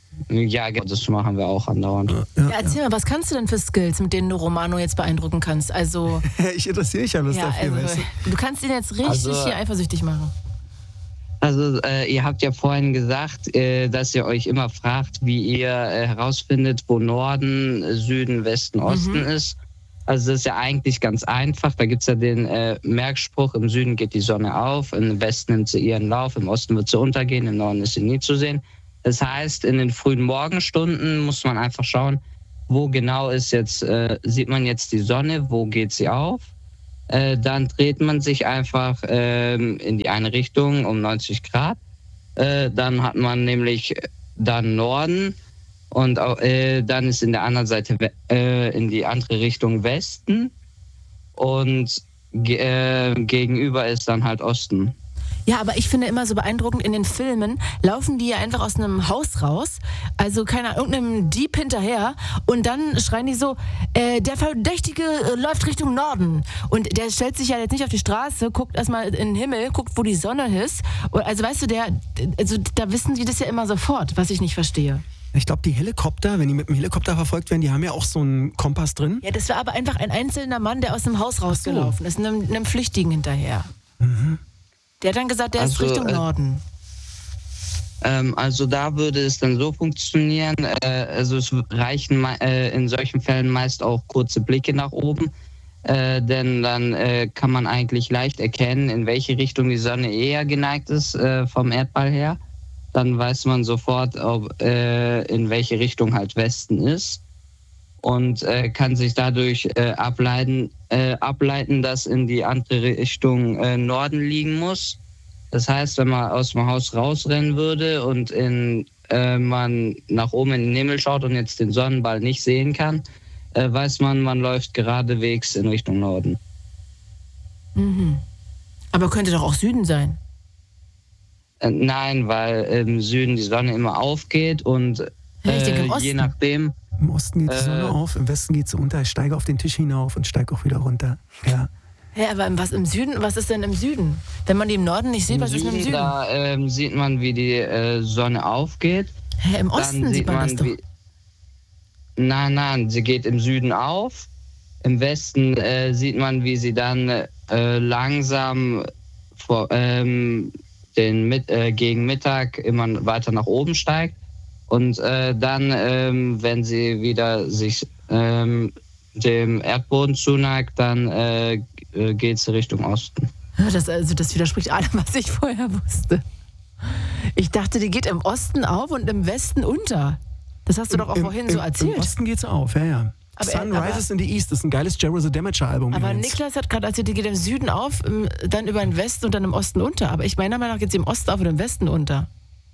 Ja, genau, das machen wir auch andauernd. Ja, Ja, erzähl mal, was kannst du denn für Skills, mit denen du Romano jetzt beeindrucken kannst? Also, ja. Ich interessiere mich ja Lust ja, dafür, also weißt du? du kannst ihn jetzt richtig Also- hier eifersüchtig machen. Also äh, ihr habt ja vorhin gesagt, äh, dass ihr euch immer fragt, wie ihr äh, herausfindet, wo Norden, Süden, Westen, Osten Mhm. ist. Also das ist ja eigentlich ganz einfach. Da gibt es ja den äh, Merkspruch, im Süden geht die Sonne auf, im Westen nimmt sie ihren Lauf, im Osten wird sie untergehen, im Norden ist sie nie zu sehen. Das heißt, in den frühen Morgenstunden muss man einfach schauen, wo genau ist jetzt, äh, sieht man jetzt die Sonne, wo geht sie auf? Äh, dann dreht man sich einfach ähm, in die eine Richtung um neunzig Grad. Äh, dann hat man nämlich dann Norden und auch, äh, dann ist in der anderen Seite we- äh, in die andere Richtung Westen und ge- äh, gegenüber ist dann halt Osten. Ja, aber ich finde immer so beeindruckend, in den Filmen laufen die ja einfach aus einem Haus raus, also keine Ahnung, irgendeinem Dieb hinterher und dann schreien die so, äh, der Verdächtige äh, läuft Richtung Norden und der stellt sich ja jetzt nicht auf die Straße, guckt erstmal in den Himmel, guckt, wo die Sonne ist und also weißt du, der, also da wissen die das ja immer sofort, was ich nicht verstehe. Ich glaube, die Helikopter, wenn die mit dem Helikopter verfolgt werden, die haben ja auch so einen Kompass drin. Ja, das war aber einfach ein einzelner Mann, der aus dem Haus rausgelaufen ist, einem, einem Flüchtigen hinterher. Mhm. Der hat dann gesagt, der ist Also, Richtung äh, Norden. Ähm, also da würde es dann so funktionieren, äh, also es reichen mei- äh, in solchen Fällen meist auch kurze Blicke nach oben, äh, denn dann äh, kann man eigentlich leicht erkennen, in welche Richtung die Sonne eher geneigt ist äh, vom Erdball her. Dann weiß man sofort, ob, äh, in welche Richtung halt Westen ist und äh, kann sich dadurch äh, ableiten, äh, ableiten, dass in die andere Richtung äh, Norden liegen muss. Das heißt, wenn man aus dem Haus rausrennen würde und in, äh, man nach oben in den Himmel schaut und jetzt den Sonnenball nicht sehen kann, äh, weiß man, man läuft geradewegs in Richtung Norden. Mhm. Aber könnte doch auch Süden sein. Äh, nein, weil im Süden die Sonne immer aufgeht und Ja, ich denke im äh, Osten. je nachdem, Im Osten geht die Äh, Sonne auf, im Westen geht sie unter. Ich steige auf den Tisch hinauf und steige auch wieder runter. Ja. Hä, aber im- was im Süden? Was ist denn im Süden? Wenn man die im Norden nicht sieht, im was ist denn im Süden, Süden? da ähm, sieht man, wie die äh, Sonne aufgeht. Hä, im Osten Dann sieht man das doch. wie, nein, nein, sie geht im Süden auf. Im Westen äh, sieht man, wie sie dann äh, langsam vor, ähm, den mit, äh, gegen Mittag immer weiter nach oben steigt. Und äh, dann, ähm, wenn sie wieder sich ähm, dem Erdboden zuneigt, dann äh, äh, geht sie Richtung Osten. Ja, Das, also, das widerspricht allem, was ich vorher wusste. Ich dachte, die geht im Osten auf und im Westen unter. Das hast du doch auch Im- vorhin im, so Im erzählt. Osten geht sie auf, ja, ja. Aber- Sun aber- Rises in the East ist ein geiles Jerry the Damager Album. Aber übrigens. Niklas hat gerade erzählt, die geht im Süden auf, im, dann über den Westen und dann im Osten unter. Aber ich meiner Meinung nach geht sie im Osten auf und im Westen unter.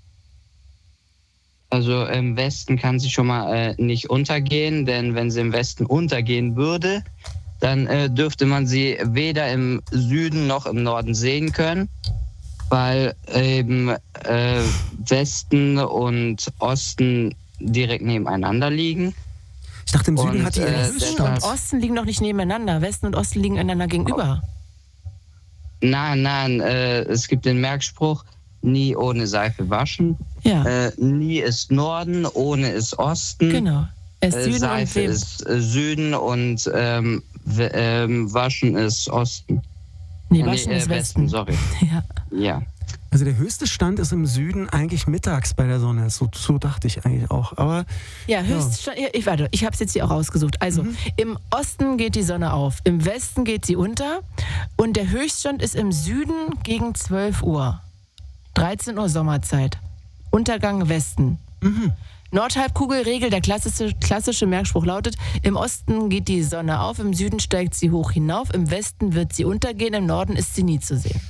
Also im Westen kann sie schon mal äh, nicht untergehen, denn wenn sie im Westen untergehen würde, dann äh, dürfte man sie weder im Süden noch im Norden sehen können, weil eben äh, Westen und Osten direkt nebeneinander liegen. Ich dachte, im Süden Und, hat die ihren äh, Westen Höchststand. und Osten liegen doch nicht nebeneinander. Westen und Osten liegen einander gegenüber. Nein, nein, äh, es gibt den Merkspruch, nie ohne Seife waschen. Ja, Äh, nie ist Norden, ohne ist Osten. genau. Es Äh, Süden und Seife Wem. ist äh, Süden und ähm, w- ähm, Waschen ist Osten. Nee, Äh, Waschen äh, ist Westen. sorry. Ja. Ja. Also der höchste Stand ist im Süden eigentlich mittags bei der Sonne. So, so dachte ich eigentlich auch. Aber Ja, Höchststand. Ja. Ich warte, ich habe es jetzt hier auch rausgesucht. Also, Mhm. im Osten geht die Sonne auf, im Westen geht sie unter und der Höchststand ist im Süden gegen zwölf Uhr. dreizehn Uhr Sommerzeit. Untergang Westen. Mhm. Nordhalbkugelregel, der klassische, klassische Merkspruch lautet, im Osten geht die Sonne auf, im Süden steigt sie hoch hinauf, im Westen wird sie untergehen, im Norden ist sie nie zu sehen.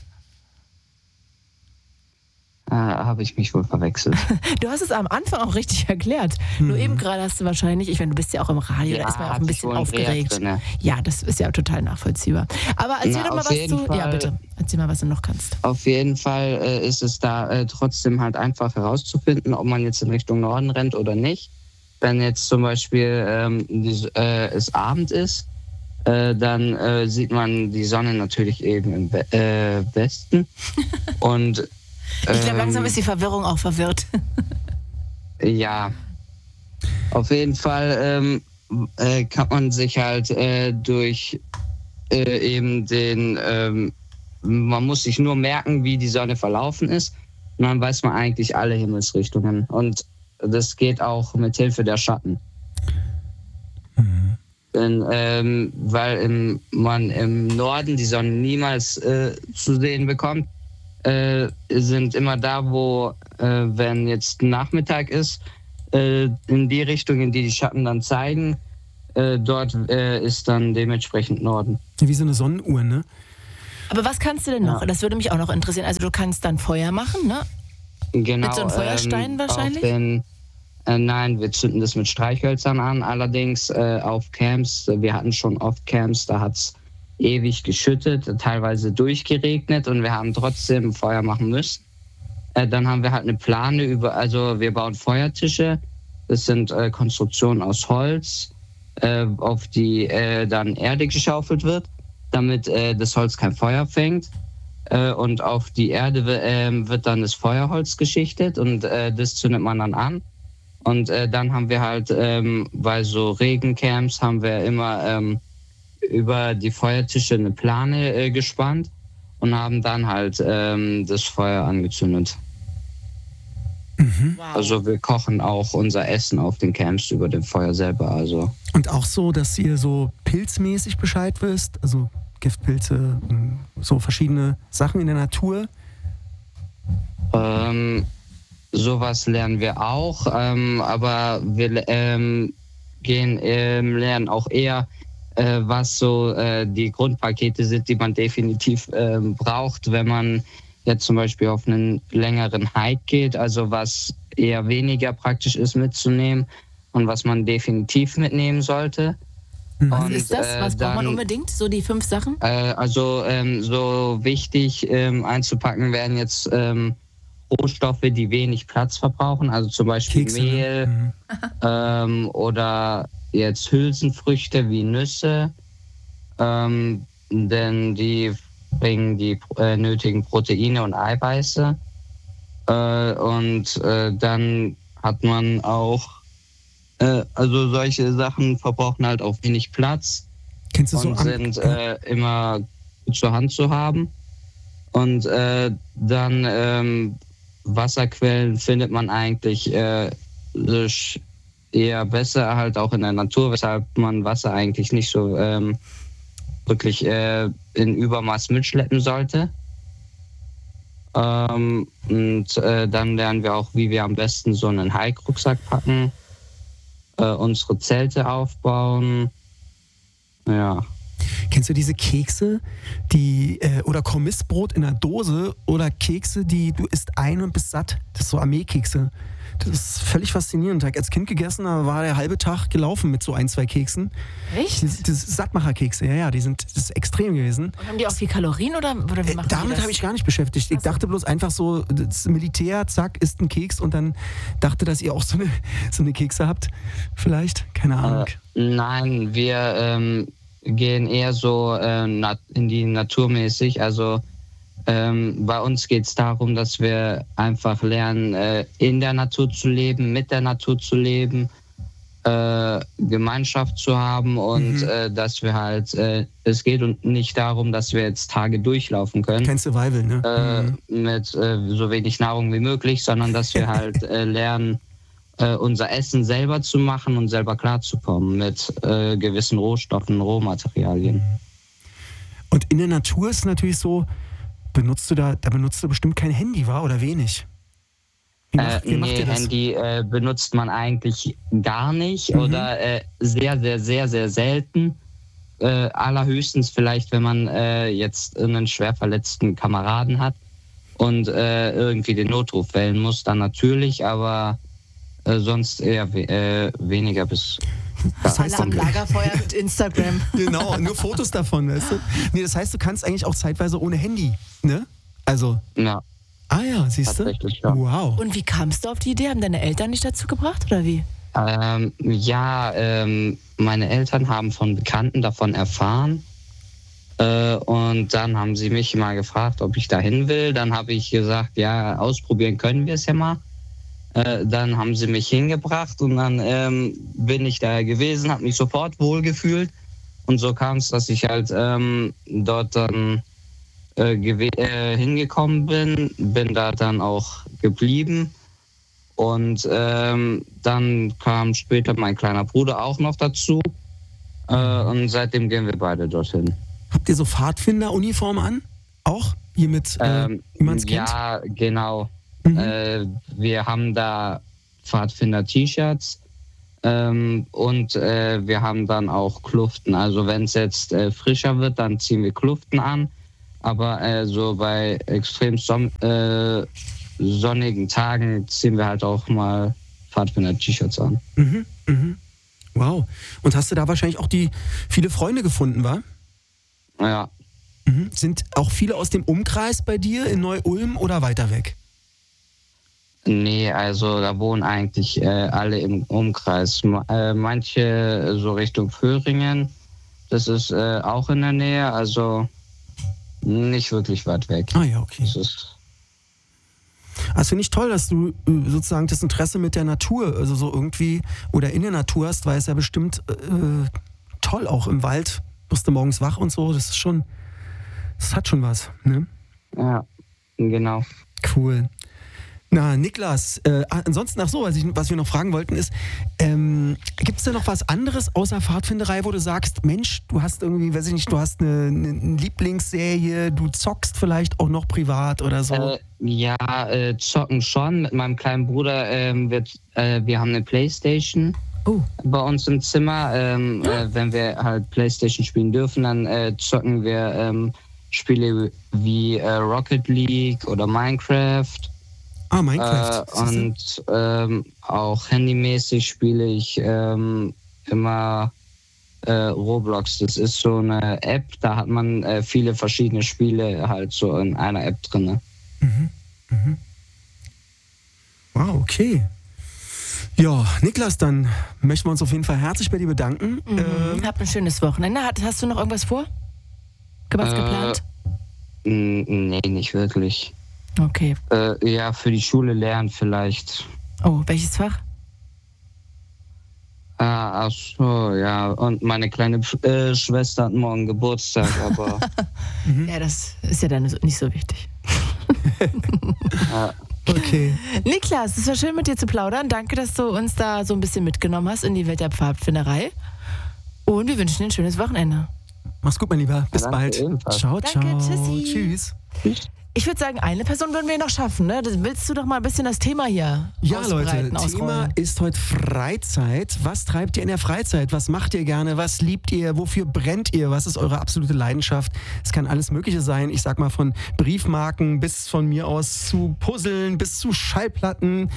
Äh, habe ich mich wohl verwechselt. Du hast es am Anfang auch richtig erklärt. Nur eben gerade hast du wahrscheinlich, ich meine, du bist ja auch im Radio, da ist man ja auch hatte ein ich bisschen wohl einen Dreher aufgeregt. drinne. Ja, das ist ja total nachvollziehbar. Aber erzähl Na, doch mal, auf was jeden du. Ja, Fall. bitte. Erzähl mal, was du noch kannst. Auf jeden Fall äh, ist es da äh, trotzdem halt einfach herauszufinden, ob man jetzt in Richtung Norden rennt oder nicht. Wenn jetzt zum Beispiel ähm, die, äh, es Abend ist, äh, dann äh, sieht man die Sonne natürlich eben im We äh, Westen. Und Ich glaube, langsam ähm, ist die Verwirrung auch verwirrt. Ja, auf jeden Fall ähm, äh, kann man sich halt äh, durch äh, eben den, ähm, man muss sich nur merken, wie die Sonne verlaufen ist. und dann weiß man eigentlich alle Himmelsrichtungen. Und das geht auch mit Hilfe der Schatten. Mhm. Denn, ähm, weil im, man im Norden die Sonne niemals äh, zu sehen bekommt, äh, sind immer da, wo, äh, wenn jetzt Nachmittag ist, äh, in die Richtung, in die die Schatten dann zeigen, äh, dort äh, ist dann dementsprechend Norden. Wie so eine Sonnenuhr, ne? Aber was kannst du denn noch? Ja. Das würde mich auch noch interessieren. Also du kannst dann Feuer machen, ne? Genau, Mit so einem Feuerstein ähm, wahrscheinlich? Auf den, äh, nein, wir zünden das mit Streichhölzern an. Allerdings äh, auf Camps, wir hatten schon oft Camps, da hat es ewig geschüttet, teilweise durchgeregnet und wir haben trotzdem Feuer machen müssen. Äh, dann haben wir halt eine Plane über, also wir bauen Feuertische. Das sind äh, Konstruktionen aus Holz, äh, auf die äh, dann Erde geschaufelt wird, damit äh, das Holz kein Feuer fängt. Äh, und auf die Erde äh, wird dann das Feuerholz geschichtet und äh, das zündet man dann an. Und äh, dann haben wir halt, ähm, bei so Regencamps haben wir immer ähm, über die Feuertische eine Plane äh, gespannt und haben dann halt ähm, das Feuer angezündet. Mhm. Wow. Also wir kochen auch unser Essen auf den Camps über dem Feuer selber. Also Und auch so, dass ihr so pilzmäßig Bescheid wisst, also Giftpilze, so verschiedene Sachen in der Natur. ähm, sowas lernen wir auch, ähm, aber wir ähm, gehen ähm, lernen auch eher, äh, was so äh, die Grundpakete sind, die man definitiv ähm, braucht, wenn man jetzt zum Beispiel auf einen längeren Hike geht, also was eher weniger praktisch ist mitzunehmen und was man definitiv mitnehmen sollte. Was Und, ist das? äh, Was braucht man dann- unbedingt? So die fünf Sachen? Äh, also ähm, so wichtig ähm, einzupacken werden jetzt ähm, Rohstoffe, die wenig Platz verbrauchen, also zum Beispiel Kekse, ne? Mehl Mhm. ähm, oder jetzt Hülsenfrüchte wie Nüsse, ähm, denn die bringen die äh, nötigen Proteine und Eiweiße. Äh, und äh, dann hat man auch, äh, also solche Sachen verbrauchen halt auch wenig Platz Kennst du so und an- sind äh, immer gut zur Hand zu haben. Und äh, dann ähm, Wasserquellen findet man eigentlich äh, sch- eher besser halt auch in der Natur, weshalb man Wasser eigentlich nicht so ähm, wirklich äh, in Übermaß mitschleppen sollte. Ähm, und äh, dann lernen wir auch, wie wir am besten so einen Hike-Rucksack packen, äh, unsere Zelte aufbauen. Ja. Kennst du diese Kekse, die äh, oder Kommissbrot in einer Dose oder Kekse, die du isst ein und bist satt? Das ist so Armeekekse. Das ist völlig faszinierend. Ich habe als Kind gegessen, da war der halbe Tag gelaufen mit so ein, zwei Keksen. Echt? Das, das Sattmacherkekse, ja, ja, die sind das ist extrem gewesen. Und haben die auch viel Kalorien oder, oder wie Äh, machen die damit das? habe ich gar nicht beschäftigt. Ich Ach so. dachte bloß einfach so, das Militär, zack, isst ein Keks und dann dachte, dass ihr auch so eine, so eine Kekse habt. Vielleicht? Keine Ahnung. Äh, nein, wir ähm, gehen eher so äh, nat- in die naturmäßig. Also ähm, bei uns geht es darum, dass wir einfach lernen, äh, in der Natur zu leben, mit der Natur zu leben, äh, Gemeinschaft zu haben und Mhm. äh, dass wir halt, äh, es geht uns nicht darum, dass wir jetzt Tage durchlaufen können. Kein Survival, ne? äh, Mhm. mit äh, so wenig Nahrung wie möglich, sondern dass wir halt äh, lernen, äh, unser Essen selber zu machen und selber klarzukommen mit äh, gewissen Rohstoffen, Rohmaterialien. Und in der Natur ist es natürlich so, benutzt du da, da benutzt du bestimmt kein Handy, war oder wenig? Wie macht, Äh, wie macht nee, ihr das? Handy äh, benutzt man eigentlich gar nicht Mhm. oder äh, sehr, sehr, sehr, sehr selten. Äh, allerhöchstens vielleicht, wenn man äh, jetzt einen schwer verletzten Kameraden hat und äh, irgendwie den Notruf wählen muss, dann natürlich, aber äh, sonst eher we äh, weniger bis. Das heißt, Alle am du- Lagerfeuer mit Instagram. Genau, nur Fotos davon, weißt du? Nee, das heißt, du kannst eigentlich auch zeitweise ohne Handy, ne? Also, Ja, ah ja, siehst du? tatsächlich, ja. Wow. Und wie kamst du auf die Idee? Haben deine Eltern dich dazu gebracht oder wie? Ähm, ja, ähm, meine Eltern haben von Bekannten davon erfahren. Äh, und dann haben sie mich mal gefragt, ob ich dahin will. Dann habe ich gesagt, ja, ausprobieren können wir es ja mal. Äh, dann haben sie mich hingebracht und dann ähm, bin ich da gewesen, habe mich sofort wohlgefühlt. Und so kam es, dass ich halt ähm, dort dann äh, gewe- äh, hingekommen bin, bin da dann auch geblieben. Und ähm, dann kam später mein kleiner Bruder auch noch dazu. Äh, und seitdem gehen wir beide dorthin. Habt ihr so Pfadfinder-Uniform an? Auch? Hier mit, äh, Ähm, wie man es kennt? ja, genau. Mhm. Äh, wir haben da Pfadfinder-T-Shirts ähm, und äh, wir haben dann auch Kluften. Also wenn es jetzt äh, frischer wird, dann ziehen wir Kluften an. Aber äh, so bei extrem son äh, sonnigen Tagen ziehen wir halt auch mal Pfadfinder-T-Shirts an. Mhm, mhm. Wow. Und hast du da wahrscheinlich auch die viele Freunde gefunden, wa? Ja, Mhm. Sind auch viele aus dem Umkreis bei dir in Neu-Ulm oder weiter weg? nee, also da wohnen eigentlich äh, alle im Umkreis. Ma- Äh, manche so Richtung Föhringen, das ist äh, auch in der Nähe, also nicht wirklich weit weg. Ah ja, okay. Das ist Das finde ich toll, dass du äh, sozusagen das Interesse mit der Natur, also so irgendwie, oder in der Natur hast, weil es ja bestimmt äh, toll auch im Wald. Wirst du morgens wach und so, das ist schon, das hat schon was, ne? ja, genau. Cool. Na, Niklas, äh, ansonsten, ach so, was, ich, was wir noch fragen wollten ist, ähm, gibt es da noch was anderes außer Pfadfinderei, wo du sagst, Mensch, du hast irgendwie, weiß ich nicht, du hast eine, eine Lieblingsserie, du zockst vielleicht auch noch privat oder so? Äh, ja, äh, zocken schon. Mit meinem kleinen Bruder ähm, wird, äh, wir haben eine Playstation Oh. bei uns im Zimmer. Ähm, äh, wenn wir halt Playstation spielen dürfen, dann äh, zocken wir ähm, Spiele wie äh, Rocket League oder Minecraft. Ah, Minecraft. Äh, und ähm, auch handymäßig spiele ich ähm, immer äh, Roblox. Das ist so eine App, da hat man äh, viele verschiedene Spiele halt so in einer App drin. Mhm. Mhm. Wow, okay. Ja, Niklas, dann möchten wir uns auf jeden Fall herzlich bei dir bedanken. Mhm. Ähm, Habt ein schönes Wochenende. Hat, hast du noch irgendwas vor? Was Äh, geplant? N- Nee, nicht wirklich. Okay. Äh, ja, für die Schule lernen vielleicht. Oh, welches Fach? Ah, ach so, ja. Und meine kleine äh, Schwester hat morgen Geburtstag, aber Ja, das ist ja dann nicht so wichtig. ja, okay. Niklas, es war schön mit dir zu plaudern. Danke, dass du uns da so ein bisschen mitgenommen hast in die Welt der Pfadfinderei. Und wir wünschen dir ein schönes Wochenende. Mach's gut, mein Lieber. Bis Danke, bald. ebenfalls. Ciao, Danke, ciao. tschüssi. Tschüss. Ich würde sagen, eine Person würden wir noch schaffen. Ne? Das- Willst du doch mal ein bisschen das Thema hier Ja, ausbreiten, Leute, Thema ausrollen? ist heute Freizeit. Was treibt ihr in der Freizeit? Was macht ihr gerne? Was liebt ihr? Wofür brennt ihr? Was ist eure absolute Leidenschaft? Es kann alles Mögliche sein. Ich sag mal von Briefmarken bis von mir aus zu Puzzeln bis zu Schallplatten.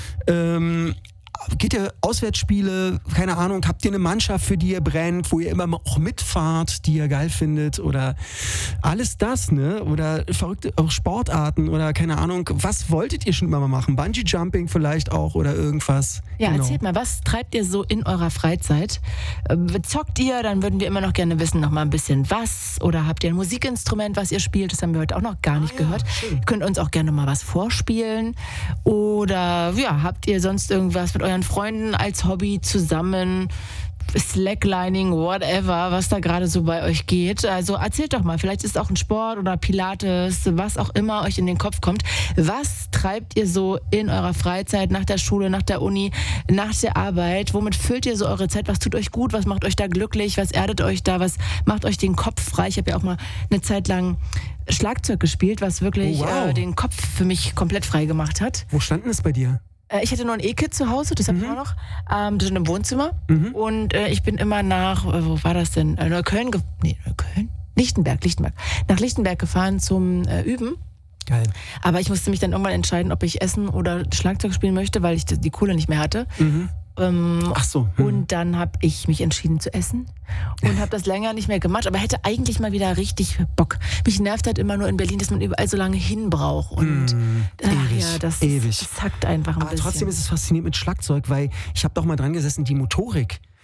Ähm, geht ihr Auswärtsspiele? Keine Ahnung. Habt ihr eine Mannschaft, für die ihr brennt, wo ihr immer auch mitfahrt, die ihr geil findet? Oder alles das, ne? Oder verrückte auch Sportarten oder keine Ahnung. Was wolltet ihr schon immer mal machen? Bungee-Jumping vielleicht auch oder irgendwas? Ja, Genau. erzählt mal, was treibt ihr so in eurer Freizeit? Ähm, Zockt ihr? Dann würden wir immer noch gerne wissen, noch mal ein bisschen was. Oder habt ihr ein Musikinstrument, was ihr spielt? Das haben wir heute auch noch gar nicht Ah ja, gehört. schön. Ihr könnt uns auch gerne mal was vorspielen. Oder ja, habt ihr sonst irgendwas mit euren Freunden als Hobby zusammen? Slacklining, whatever, was da gerade so bei euch geht. Also erzählt doch mal, vielleicht ist auch ein Sport oder Pilates, was auch immer euch in den Kopf kommt. Was treibt ihr so in eurer Freizeit, nach der Schule, nach der Uni, nach der Arbeit? Womit füllt ihr so eure Zeit? Was tut euch gut? Was macht euch da glücklich? Was erdet euch da? Was macht euch den Kopf frei? Ich habe ja auch mal eine Zeit lang Schlagzeug gespielt, was wirklich Oh, wow. äh, den Kopf für mich komplett frei gemacht hat. Wo stand denn es bei dir? Äh, Ich hatte nur ein E-Kit zu Hause, das habe ich auch noch. Ähm, das ist im Wohnzimmer. Mhm. Und äh, ich bin immer nach, äh, wo war das denn? Äh, Neukölln, ge nee, Neukölln? Lichtenberg, Lichtenberg. Nach Lichtenberg gefahren zum äh, Üben. Geil. Aber ich musste mich dann irgendwann entscheiden, ob ich Essen oder Schlagzeug spielen möchte, weil ich die Kohle nicht mehr hatte. Mhm. Ähm, Ach so. Mhm. Und dann habe ich mich entschieden zu essen und habe das länger nicht mehr gemacht, aber hätte eigentlich mal wieder richtig Bock. Mich nervt halt immer nur in Berlin, dass man überall so lange hin braucht. Und Mm, ach ewig, ja, das, ewig. das hackt einfach ein Aber bisschen. trotzdem ist es faszinierend mit Schlagzeug, weil ich habe doch mal dran gesessen, die Motorik.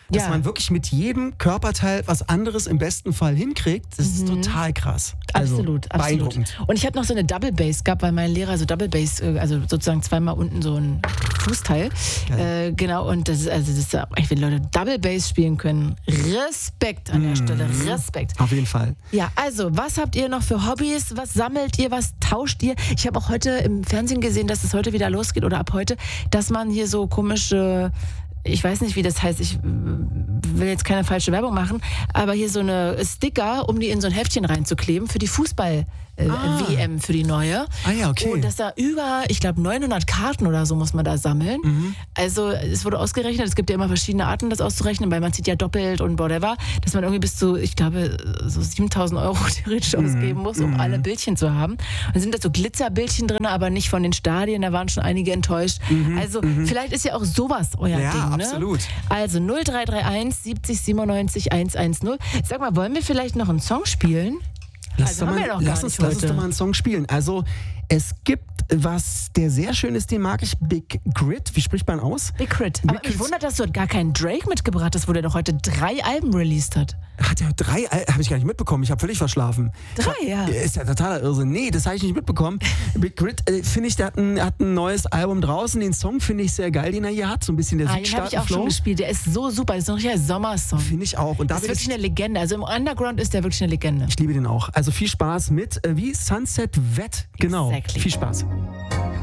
dass Ja. man wirklich mit jedem Körperteil was anderes im besten Fall hinkriegt, das ist total krass. Also Absolut, absolut. beeindruckend. Und ich habe noch so eine Double Bass gehabt, weil mein Lehrer so Double Bass, äh, also sozusagen zweimal unten so ein Fußteil. Äh, genau, und das ist, also das ist, auch echt, wenn Leute Double Bass spielen können, Respekt an der Stelle, Respekt. Auf jeden Fall. Ja, also, was habt ihr noch für Hobbys? Was sammelt ihr? Was tauscht ihr? Ich habe auch heute im Fernsehen gesehen, dass es heute wieder losgeht oder ab heute, dass man hier so komische, ich weiß nicht, wie das heißt, ich will jetzt keine falsche Werbung machen, aber hier so eine Sticker, um die in so ein Heftchen reinzukleben für die Fußball äh, Ah. W M, für die neue. Ah ja, okay. Und dass da über, ich glaube, neunhundert Karten oder so muss man da sammeln. Mhm. Also es wurde ausgerechnet, es gibt ja immer verschiedene Arten, das auszurechnen, weil man zieht ja doppelt und whatever, dass man irgendwie bis zu, ich glaube, so siebentausend Euro theoretisch Mhm. ausgeben muss, um alle Bildchen zu haben. Und dann sind da so Glitzerbildchen drin, aber nicht von den Stadien, da waren schon einige enttäuscht. Also vielleicht ist ja auch sowas euer Mhm. Ja, Ding, ne? absolut. Also null drei drei eins siebzig siebenundneunzig hundertzehn. Sag mal, wollen wir vielleicht noch einen Song spielen? Lass, Also doch haben mal, wir doch lass, gar uns, nicht lass uns heute. doch mal einen Song spielen. Also, es gibt was, der sehr schön ist, den mag ich, Big Grit. Wie spricht man aus? Big Crit. Big Aber mich Crit. wundert, dass du gar keinen Drake mitgebracht hast, wo der doch heute drei Alben released hat. Hat er drei, habe ich gar nicht mitbekommen. Ich habe völlig verschlafen. Drei, ja. Ist ja totaler Irrsinn. Nee, das habe ich nicht mitbekommen. Big Grit, äh, finde ich, der hat ein, hat ein neues Album draußen. Den Song finde ich sehr geil, den er hier hat. So ein bisschen der Ah, den habe ich auch schon Südstaaten-Flow. gespielt. Der ist so super. Das ist ein richtiger Sommersong. Finde ich auch. Und da Das ist will wirklich ich, eine Legende. Also im Underground ist der wirklich eine Legende. ich liebe den auch. Also viel Spaß mit, äh, wie Sunset Vet. Genau. Exactly. Viel Spaß.